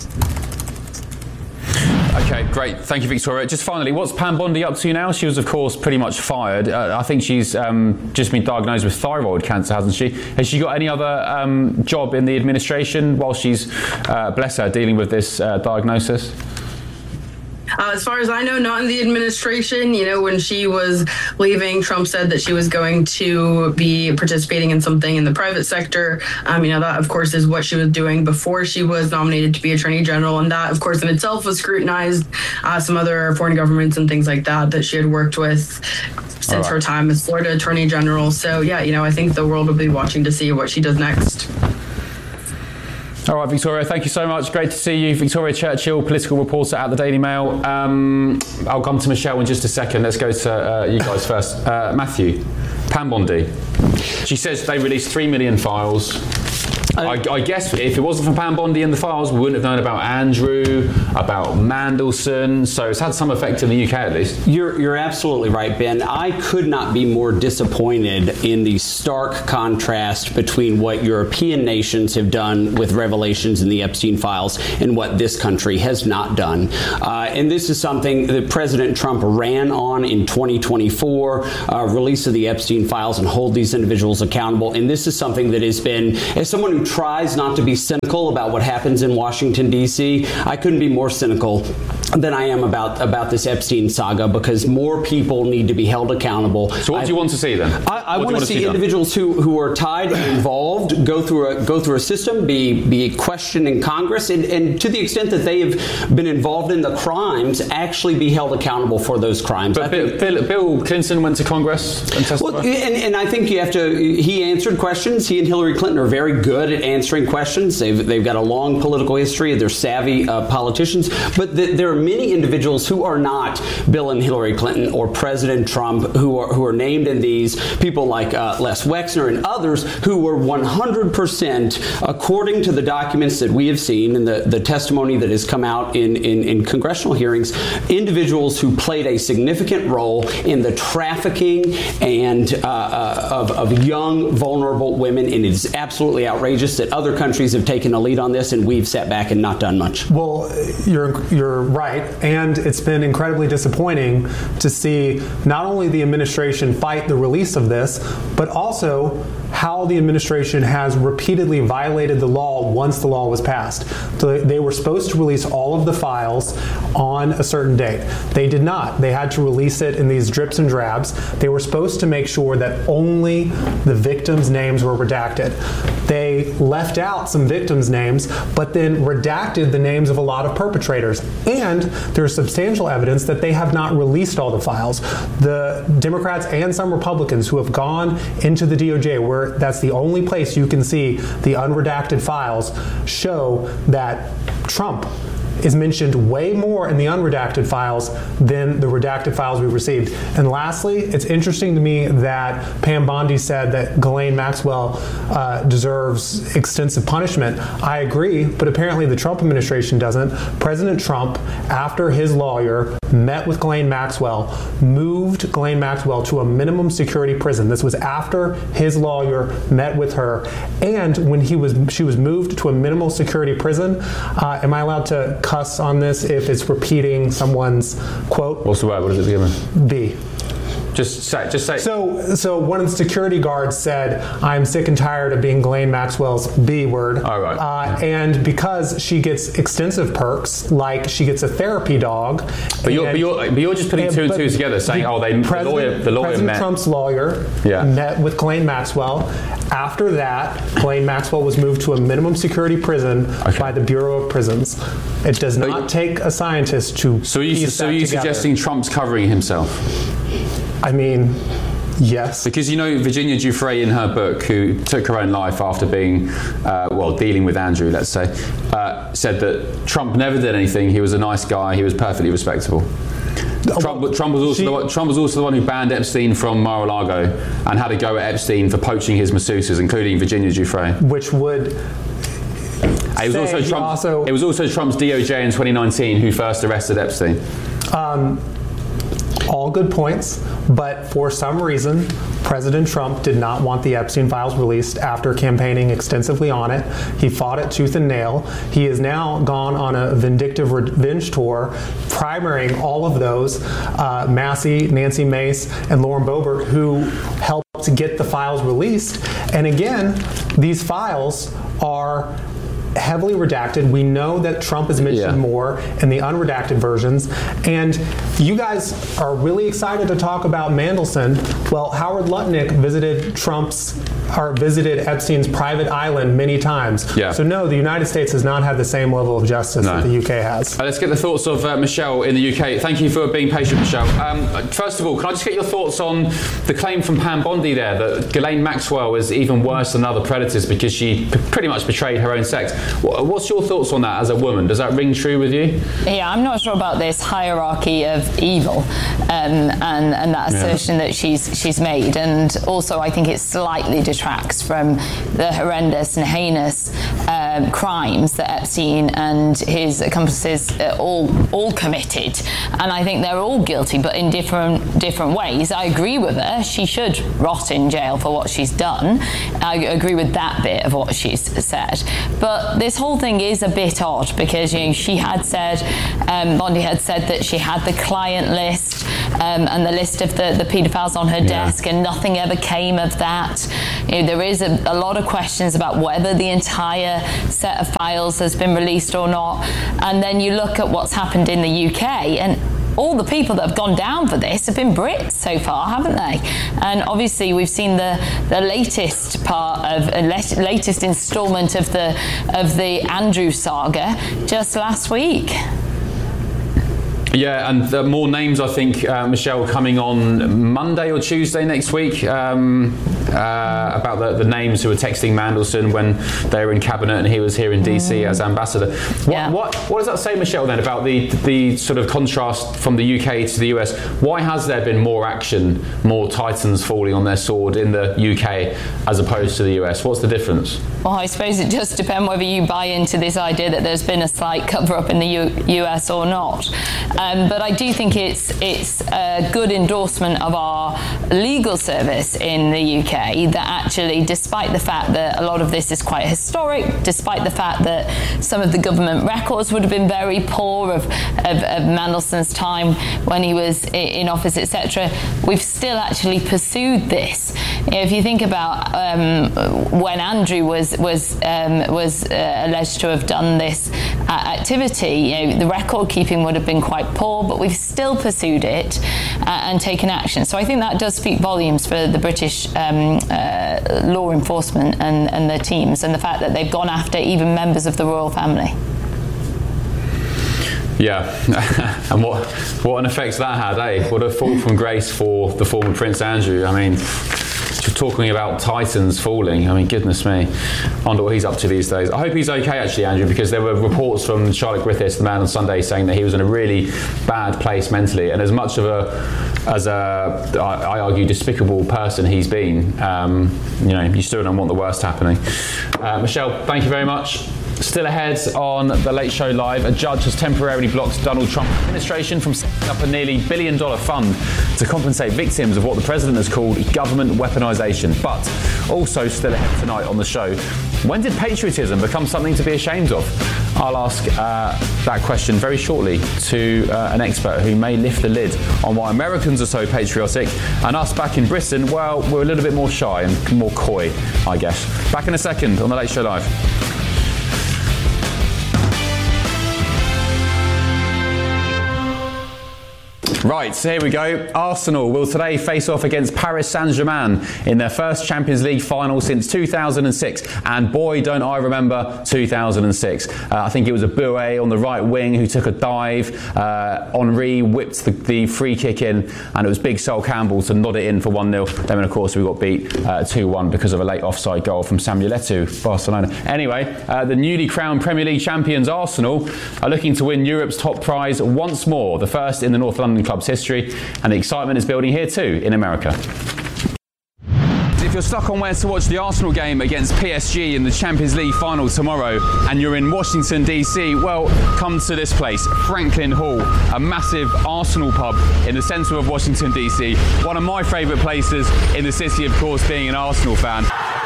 Speaker 1: Okay, great. Thank you, Victoria. Just finally, what's Pam Bondi up to now? She was, of course, pretty much fired. Uh, I think she's um, just been diagnosed with thyroid cancer, hasn't she? Has she got any other um, job in the administration while she's, uh, bless her, dealing with this uh, diagnosis?
Speaker 12: Uh, as far as I know, not in the administration. You know, when she was leaving, Trump said that she was going to be participating in something in the private sector. Um, you know, that, of course, is what she was doing before she was nominated to be Attorney General. And that, of course, in itself was scrutinized. Uh, some other foreign governments and things like that that she had worked with since right. her time as Florida Attorney General. So, yeah, you know, I think the world will be watching to see what she does next.
Speaker 1: All right, Victoria, thank you so much. Great to see you. Victoria Churchill, political reporter at the Daily Mail. Um, I'll come to Michelle in just a second. Let's go to uh, you guys first. Uh, Matthew, Pam Bondi. She says they released three million files. I, I guess if it wasn't for Pam Bondi and the files, we wouldn't have known about Andrew, about Mandelson. So it's had some effect in the U K at least.
Speaker 4: You're, you're absolutely right, Ben. I could not be more disappointed in the stark contrast between what European nations have done with revelations in the Epstein files and what this country has not done. Uh, and this is something that President Trump ran on in twenty twenty-four, uh, release of the Epstein files and hold these individuals accountable. And this is something that has been, as someone who tries not to be cynical about what happens in Washington, D C, I couldn't be more cynical than I am about, about this Epstein saga, because more people need to be held accountable.
Speaker 1: So what I, do you want to see then?
Speaker 4: I, I want to see, see individuals who, who are tied and involved go through a go through a system, be be questioned in Congress, and, and to the extent that they have been involved in the crimes, actually be held accountable for those crimes.
Speaker 1: But Bill, Bill, Bill Clinton went to Congress and testified.
Speaker 4: Well, and, and I think you have to. He answered questions. He and Hillary Clinton are very good at answering questions. They've they've got a long political history. They're savvy uh, politicians. But th- there are many individuals who are not Bill and Hillary Clinton or President Trump who are who are named in these. People like uh, Les Wexner and others who were one hundred percent, according to the documents that we have seen and the, the testimony that has come out in, in, in congressional hearings, individuals who played a significant role in the trafficking and uh, uh, of, of young, vulnerable women. And it is absolutely outrageous that other countries have taken a lead on this, and we've sat back and not done much.
Speaker 2: Well, you're you're right, and it's been incredibly disappointing to see not only the administration fight the release of this, but also how the administration has repeatedly violated the law once the law was passed. So they were supposed to release all of the files on a certain date. They did not. They had to release it in these drips and drabs. They were supposed to make sure that only the victims' names were redacted. They left out some victims' names, but then redacted the names of a lot of perpetrators. And there's substantial evidence that they have not released all the files. The Democrats and some Republicans who have gone into the D O J, where that's the only place you can see the unredacted files, show that Trump is mentioned way more in the unredacted files than the redacted files we received. And lastly, it's interesting to me that Pam Bondi said that Ghislaine Maxwell uh, deserves extensive punishment. I agree, but apparently the Trump administration doesn't. President Trump, after his lawyer met with Ghislaine Maxwell, moved Ghislaine Maxwell to a minimum security prison. This was after his lawyer met with her, and when he was she was moved to a minimal security prison. Uh, am I allowed to cuss on this if it's repeating someone's quote?
Speaker 1: What's the word? What is it again?
Speaker 2: B.
Speaker 1: Just say, just say.
Speaker 2: So, so one of the security guards said, "I'm sick and tired of being Ghislaine Maxwell's B word."
Speaker 1: All right.
Speaker 2: Uh, and because she gets extensive perks, like she gets a therapy dog.
Speaker 1: But you're, but you're, but you're just putting and, two and two together, saying, "Oh, they the lawyer, the lawyer
Speaker 2: President
Speaker 1: met."
Speaker 2: Trump's lawyer
Speaker 1: yeah.
Speaker 2: met with Ghislaine Maxwell. After that, Ghislaine Maxwell was moved to a minimum security prison okay. by the Bureau of Prisons. It does not you, take a scientist to.
Speaker 1: So, you, so are you together. Suggesting Trump's covering himself?
Speaker 2: I mean, yes.
Speaker 1: Because you know Virginia Giuffre in her book, who took her own life after being, uh, well, dealing with Andrew, let's say, uh, said that Trump never did anything. He was a nice guy. He was perfectly respectable. Trump, well, Trump, was also she, the one, Trump was also the one who banned Epstein from Mar-a-Lago and had to go at Epstein for poaching his masseuses, including Virginia Giuffre.
Speaker 2: Which would...
Speaker 1: It was, also Trump, also, it was also Trump's D O J in twenty nineteen who first arrested Epstein.
Speaker 2: Um, all good points, but for some reason, President Trump did not want the Epstein files released after campaigning extensively on it. He fought it tooth and nail. He has now gone on a vindictive revenge tour, primarying all of those, uh, Massey, Nancy Mace, and Lauren Boebert, who helped to get the files released. And again, these files are heavily redacted. We know that Trump is mentioned yeah. more in the unredacted versions. And you guys are really excited to talk about Mandelson. Well, Howard Lutnick visited Trump's or visited Epstein's private island many times.
Speaker 1: Yeah.
Speaker 2: So no, the United States has not had the same level of justice no. that the U K has.
Speaker 1: Uh, let's get the thoughts of uh, Michelle in the U K. Thank you for being patient, Michelle. Um, first of all, can I just get your thoughts on the claim from Pam Bondi there that Ghislaine Maxwell is even worse than other predators because she p- pretty much betrayed her own sex? What's your thoughts on that as a woman? Does that ring true with you?
Speaker 3: Yeah, I'm not sure about this hierarchy of evil um, and, and that assertion yeah. that she's she's made. And also, I think it's slightly detracts from the horrendous and heinous um, crimes that Epstein and his accomplices uh, all all committed. And I think they're all guilty, but in different different ways. I agree with her. She should rot in jail for what she's done. I agree with that bit of what she's said. But this whole thing is a bit odd because, you know, she had said, um, Bondi had said that she had the client list um, and the list of the, the paedophiles on her
Speaker 1: Yeah.
Speaker 3: desk, and nothing ever came of that. You know, there is a, a lot of questions about whether the entire set of files has been released or not. And then you look at what's happened in the U K, and all the people that have gone down for this have been Brits so far, haven't they? And obviously we've seen the, the latest part of uh, lat- latest instalment of the of the Andrew saga just last week.
Speaker 1: Yeah, and uh, more names, I think, uh, Michelle, coming on Monday or Tuesday next week um, uh, about the, the names who were texting Mandelson when they were in cabinet and he was here in D C mm. as ambassador. What,
Speaker 3: yeah.
Speaker 1: what what does that say, Michelle, then, about the the sort of contrast from the U K to the U S? Why has there been more action, more titans falling on their sword in the U K as opposed to the U S? What's the difference?
Speaker 3: Well, I suppose it just depends whether you buy into this idea that there's been a slight cover-up in the U- US or not. Um, but I do think it's it's a good endorsement of our legal service in the U K that actually, despite the fact that a lot of this is quite historic, despite the fact that some of the government records would have been very poor of, of, of Mandelson's time when he was in office, et cetera, we've still actually pursued this. You know, if you think about um, when Andrew was was um, was uh, alleged to have done this uh, activity, you know, the record keeping would have been quite poor, but we've still pursued it uh, and taken action. So I think that does speak volumes for the British um, uh, law enforcement and, and their teams, and the fact that they've gone after even members of the royal family.
Speaker 1: Yeah, and what what an effect that had, eh? What a fall from grace for the former Prince Andrew. I mean, talking about titans falling, I mean, goodness me. I wonder what he's up to these days. I hope he's okay, actually, Andrew, because there were reports from Charlotte Griffiths, the Man on Sunday, saying that he was in a really bad place mentally, and as much of a, as a, I argue, despicable person he's been, um, you know, you still don't want the worst happening. Uh, Michelle, thank you very much. Still ahead on The Late Show Live, a judge has temporarily blocked Donald Trump's administration from setting up a nearly billion dollar fund to compensate victims of what the president has called government weaponization. But also still ahead tonight on the show, when did patriotism become something to be ashamed of? I'll ask uh, that question very shortly to uh, an expert who may lift the lid on why Americans are so patriotic and us back in Britain, well, we're a little bit more shy and more coy, I guess. Back in a second on The Late Show Live. Right, so here we go. Arsenal will today face off against Paris Saint-Germain in their first Champions League final since two thousand six. And boy, don't I remember two thousand six. Uh, I think it was a Boué on the right wing who took a dive. Uh, Henry whipped the, the free kick in, and it was Big Sol Campbell to nod it in for one nil. Then, of course, we got beat uh, two one because of a late offside goal from Samuel Eto'o, Barcelona. Anyway, uh, the newly crowned Premier League champions Arsenal are looking to win Europe's top prize once more, the first in the North London club history, and the excitement is building here too in America. If you're stuck on where to watch the Arsenal game against P S G in the Champions League final tomorrow and you're in Washington D C, well, come to this place, Franklin Hall, a massive Arsenal pub in the centre of Washington D C, one of my favourite places in the city, of course, being an Arsenal fan.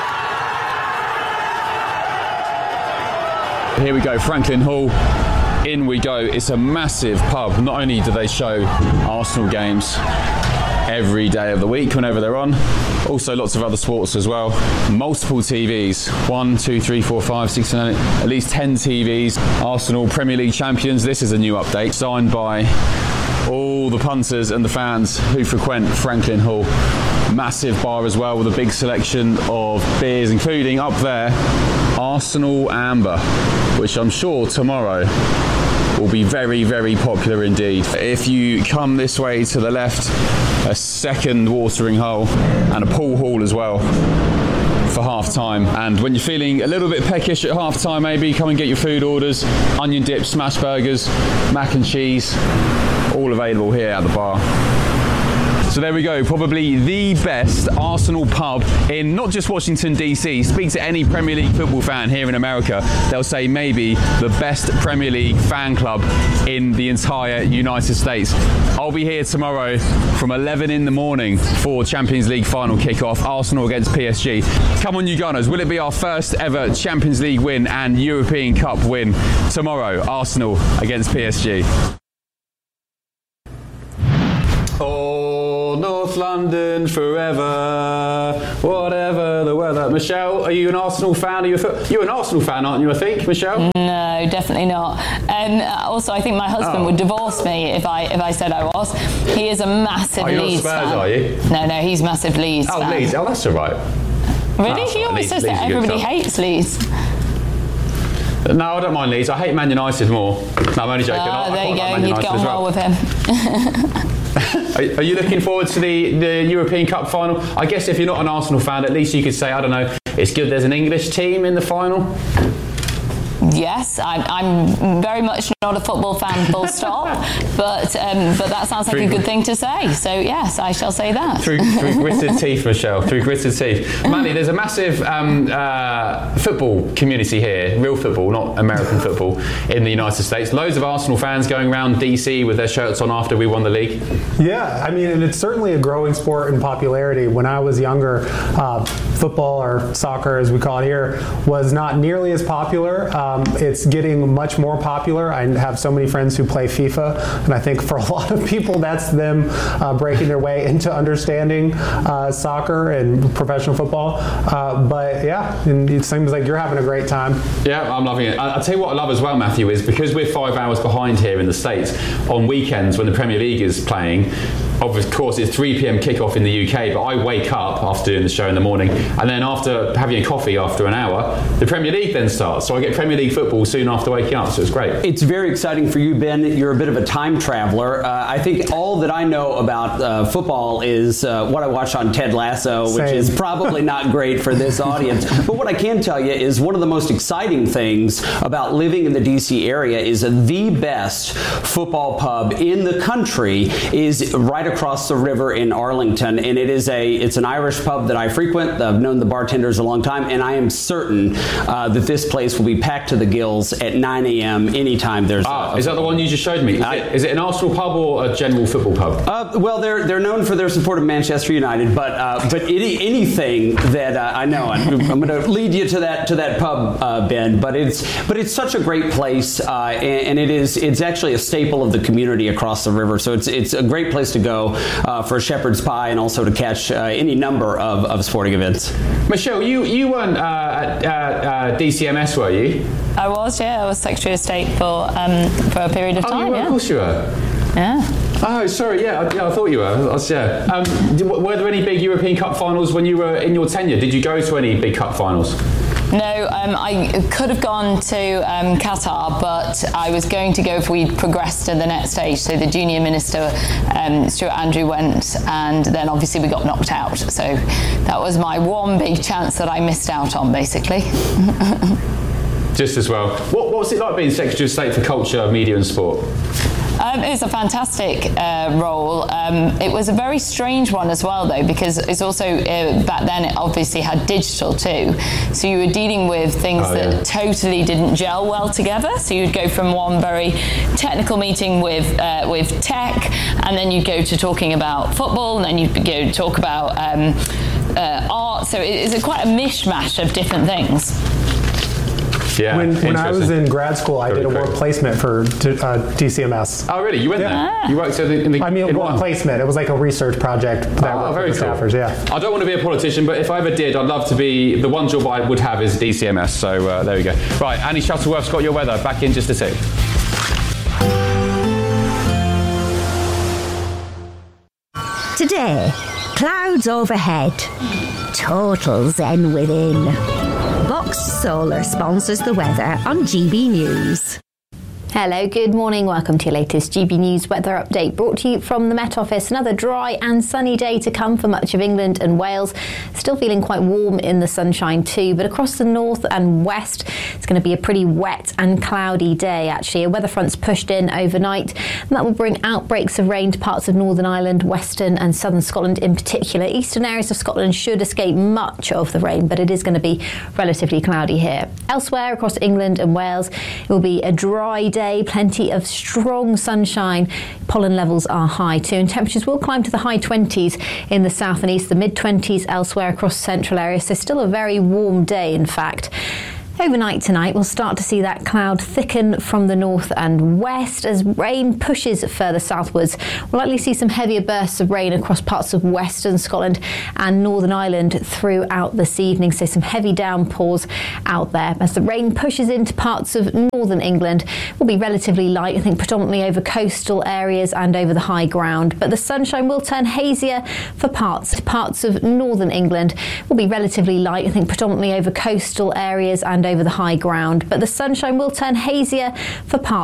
Speaker 1: Here we go, Franklin Hall. In we go. It's a massive pub. Not only do they show Arsenal games every day of the week whenever they're on, also lots of other sports as well. Multiple T Vs. One, two, three, four, five, six, seven, eight, at least ten T Vs. Arsenal Premier League champions. This is a new update signed by all the punters and the fans who frequent Franklin Hall. Massive bar as well with a big selection of beers, including up there Arsenal Amber, which I'm sure tomorrow will be very, very popular indeed. If you come this way to the left, a second watering hole and a pool hall as well for half time. And when you're feeling a little bit peckish at half time, maybe come and get your food orders, onion dip, smash burgers, mac and cheese, all available here at the bar. So So there we go, probably the best Arsenal pub in not just Washington D C. Speak to any Premier League football fan here in America, they'll say maybe the best Premier League fan club in the entire United States. I'll be here tomorrow from eleven in the morning for Champions League final kickoff, Arsenal against P S G. Come on, you Gunners, will it be our first ever Champions League win and European Cup win tomorrow, Arsenal against P S G? Oh, North London forever, whatever the weather. Michelle, are you an Arsenal fan? Are you a, you're an Arsenal fan, aren't you, I think, Michelle?
Speaker 3: No, definitely not. Um, also, I think my husband
Speaker 1: Oh.
Speaker 3: would divorce me if I if I said I was. He is a massive
Speaker 1: Oh, you're
Speaker 3: Leeds
Speaker 1: Spurs,
Speaker 3: fan.
Speaker 1: are you?
Speaker 3: No, no, he's massive Leeds
Speaker 1: Oh,
Speaker 3: fan.
Speaker 1: Leeds. Oh, that's all right.
Speaker 3: Really?
Speaker 1: Oh,
Speaker 3: he always
Speaker 1: Leeds-
Speaker 3: says
Speaker 1: Leeds
Speaker 3: that
Speaker 1: are good
Speaker 3: everybody
Speaker 1: stuff.
Speaker 3: hates Leeds.
Speaker 1: No, I don't mind Leeds. I hate Man United more. No, I'm only joking. I,
Speaker 3: Oh,
Speaker 1: I
Speaker 3: there you
Speaker 1: quite like
Speaker 3: go.
Speaker 1: Man
Speaker 3: You'd
Speaker 1: United
Speaker 3: get
Speaker 1: as
Speaker 3: on
Speaker 1: well.
Speaker 3: well with him.
Speaker 1: Are, are you looking forward to the, the European Cup final? I guess if you're not an Arsenal fan, at least you could say, I don't know, it's good there's an English team in the final.
Speaker 3: Yes, I'm, I'm very much not a football fan, full stop. But um, but that sounds like
Speaker 1: Through-
Speaker 3: a good thing to say. So yes, I shall say that.
Speaker 1: Through, through gritted teeth, Michelle. Through gritted teeth. Manny, there's a massive um, uh, football community here, real football, not American football, in the United States. Loads of Arsenal fans going around D C with their shirts on after we won the league.
Speaker 2: Yeah, I mean, and it's certainly a growing sport in popularity. When I was younger, uh, football, or soccer as we call it here, was not nearly as popular. Um, it's getting much more popular. I have so many friends who play FIFA, and I think for a lot of people that's them uh, breaking their way into understanding uh, soccer and professional football. Uh, but yeah, and it seems like you're having a great time.
Speaker 1: Yeah, I'm loving it. I- I'll tell you what I love as well, Matthew, is because we're five hours behind here in the States, on weekends when the Premier League is playing, of course it's three p.m. kickoff in the U K, but I wake up after doing the show in the morning, and then after having a coffee after an hour, the Premier League then starts. So I get Premier League football soon after waking up, so it's great.
Speaker 4: It's very exciting for you, Ben. You're a bit of a time traveler. Uh, I think all that I know about uh, football is uh, what I watched on Ted Lasso, which
Speaker 2: Same.
Speaker 4: is probably not great for this audience. But what I can tell you is one of the most exciting things about living in the D C area is the best football pub in the country is right across the river in Arlington, and it is a it's an Irish pub that I frequent. I've known the bartenders a long time, and I am certain uh, that this place will be packed to the gills at nine a.m. anytime there's.
Speaker 1: Ah,
Speaker 4: a,
Speaker 1: is that the one you just showed me? Is,
Speaker 4: I-
Speaker 1: it, is it an Arsenal pub or a general football pub?
Speaker 4: Uh, well, they're they're known for their support of Manchester United, but uh, but any anything that uh, I know, I'm, I'm going to lead you to that to that pub, uh, Ben. But it's but it's such a great place, uh, and, and it is it's actually a staple of the community across the river. So it's it's a great place to go uh, for a shepherd's pie and also to catch uh, any number of, of sporting events.
Speaker 1: Michelle, you, you weren't uh, at uh, uh, D C M S, were you?
Speaker 3: I was, yeah. I was Secretary of State for um, for a period of
Speaker 1: Oh,
Speaker 3: time.
Speaker 1: you were,
Speaker 3: yeah.
Speaker 1: of course you were.
Speaker 3: Yeah.
Speaker 1: Oh, sorry, yeah, I, yeah, I thought you were. I was, yeah. Um, d- were there any big European Cup finals when you were in your tenure? Did you go to any big cup finals?
Speaker 3: No, um, I could have gone to um, Qatar, but I was going to go if we progressed to the next stage. So the junior minister, um, Stuart Andrew, went, and then obviously we got knocked out. So that was my one big chance that I missed out on, basically.
Speaker 1: Just as well. What, what was it like being Secretary of State for Culture, Media and Sport?
Speaker 3: Um, it was a fantastic uh, role. Um, it was a very strange one as well, though, because it's also, uh, back then it obviously had digital too. So you were dealing with things
Speaker 1: Oh,
Speaker 3: that
Speaker 1: yeah.
Speaker 3: totally didn't gel well together. So you'd go from one very technical meeting with uh, with tech, and then you'd go to talking about football, and then you'd go to talk about um, uh, art. So it is a quite a mishmash of different things.
Speaker 1: Yeah,
Speaker 2: When, when I was
Speaker 1: interesting.
Speaker 2: in grad school, I
Speaker 1: Very
Speaker 2: did a work
Speaker 1: quick.
Speaker 2: placement for uh, D C M S.
Speaker 1: Oh, really? You went
Speaker 2: Yeah.
Speaker 1: there? You worked in the, in the
Speaker 2: I mean,
Speaker 1: in
Speaker 2: work
Speaker 1: one?
Speaker 2: placement. It was like a research project that I
Speaker 1: Oh,
Speaker 2: worked
Speaker 1: very
Speaker 2: with the
Speaker 1: cool.
Speaker 2: staffers. Yeah.
Speaker 1: I don't want to be a politician, but if I ever did, I'd love to be. The one job I would have is D C M S. So uh, there we go. Right, Annie Shuttleworth's got your weather. Back in just a sec.
Speaker 9: Today, clouds overhead, total zen within. Box Solar sponsors the weather on G B News.
Speaker 10: Hello, good morning. Welcome to your latest G B News weather update brought to you from the Met Office. Another dry and sunny day to come for much of England and Wales. Still feeling quite warm in the sunshine too, but across the north and west, it's going to be a pretty wet and cloudy day actually. A weather front's pushed in overnight and that will bring outbreaks of rain to parts of Northern Ireland, western and southern Scotland in particular. Eastern areas of Scotland should escape much of the rain, but it is going to be relatively cloudy here. Elsewhere across England and Wales, it will be a dry day. Day, plenty of strong sunshine. Pollen levels are high too, and temperatures will climb to the high twenties in the south and east, the mid twenties elsewhere across central areas. So still a very warm day, in fact. Overnight tonight, we'll start to see that cloud thicken from the north and west as rain pushes further southwards. We'll likely see some heavier bursts of rain across parts of western Scotland and Northern Ireland throughout this evening, so some heavy downpours out there. As the rain pushes into parts of northern England, will be relatively light, I think predominantly over coastal areas and over the high ground, but the sunshine will turn hazier for parts. Parts of northern England will be relatively light, I think predominantly over coastal areas and over the high ground, but the sunshine will turn hazier for parts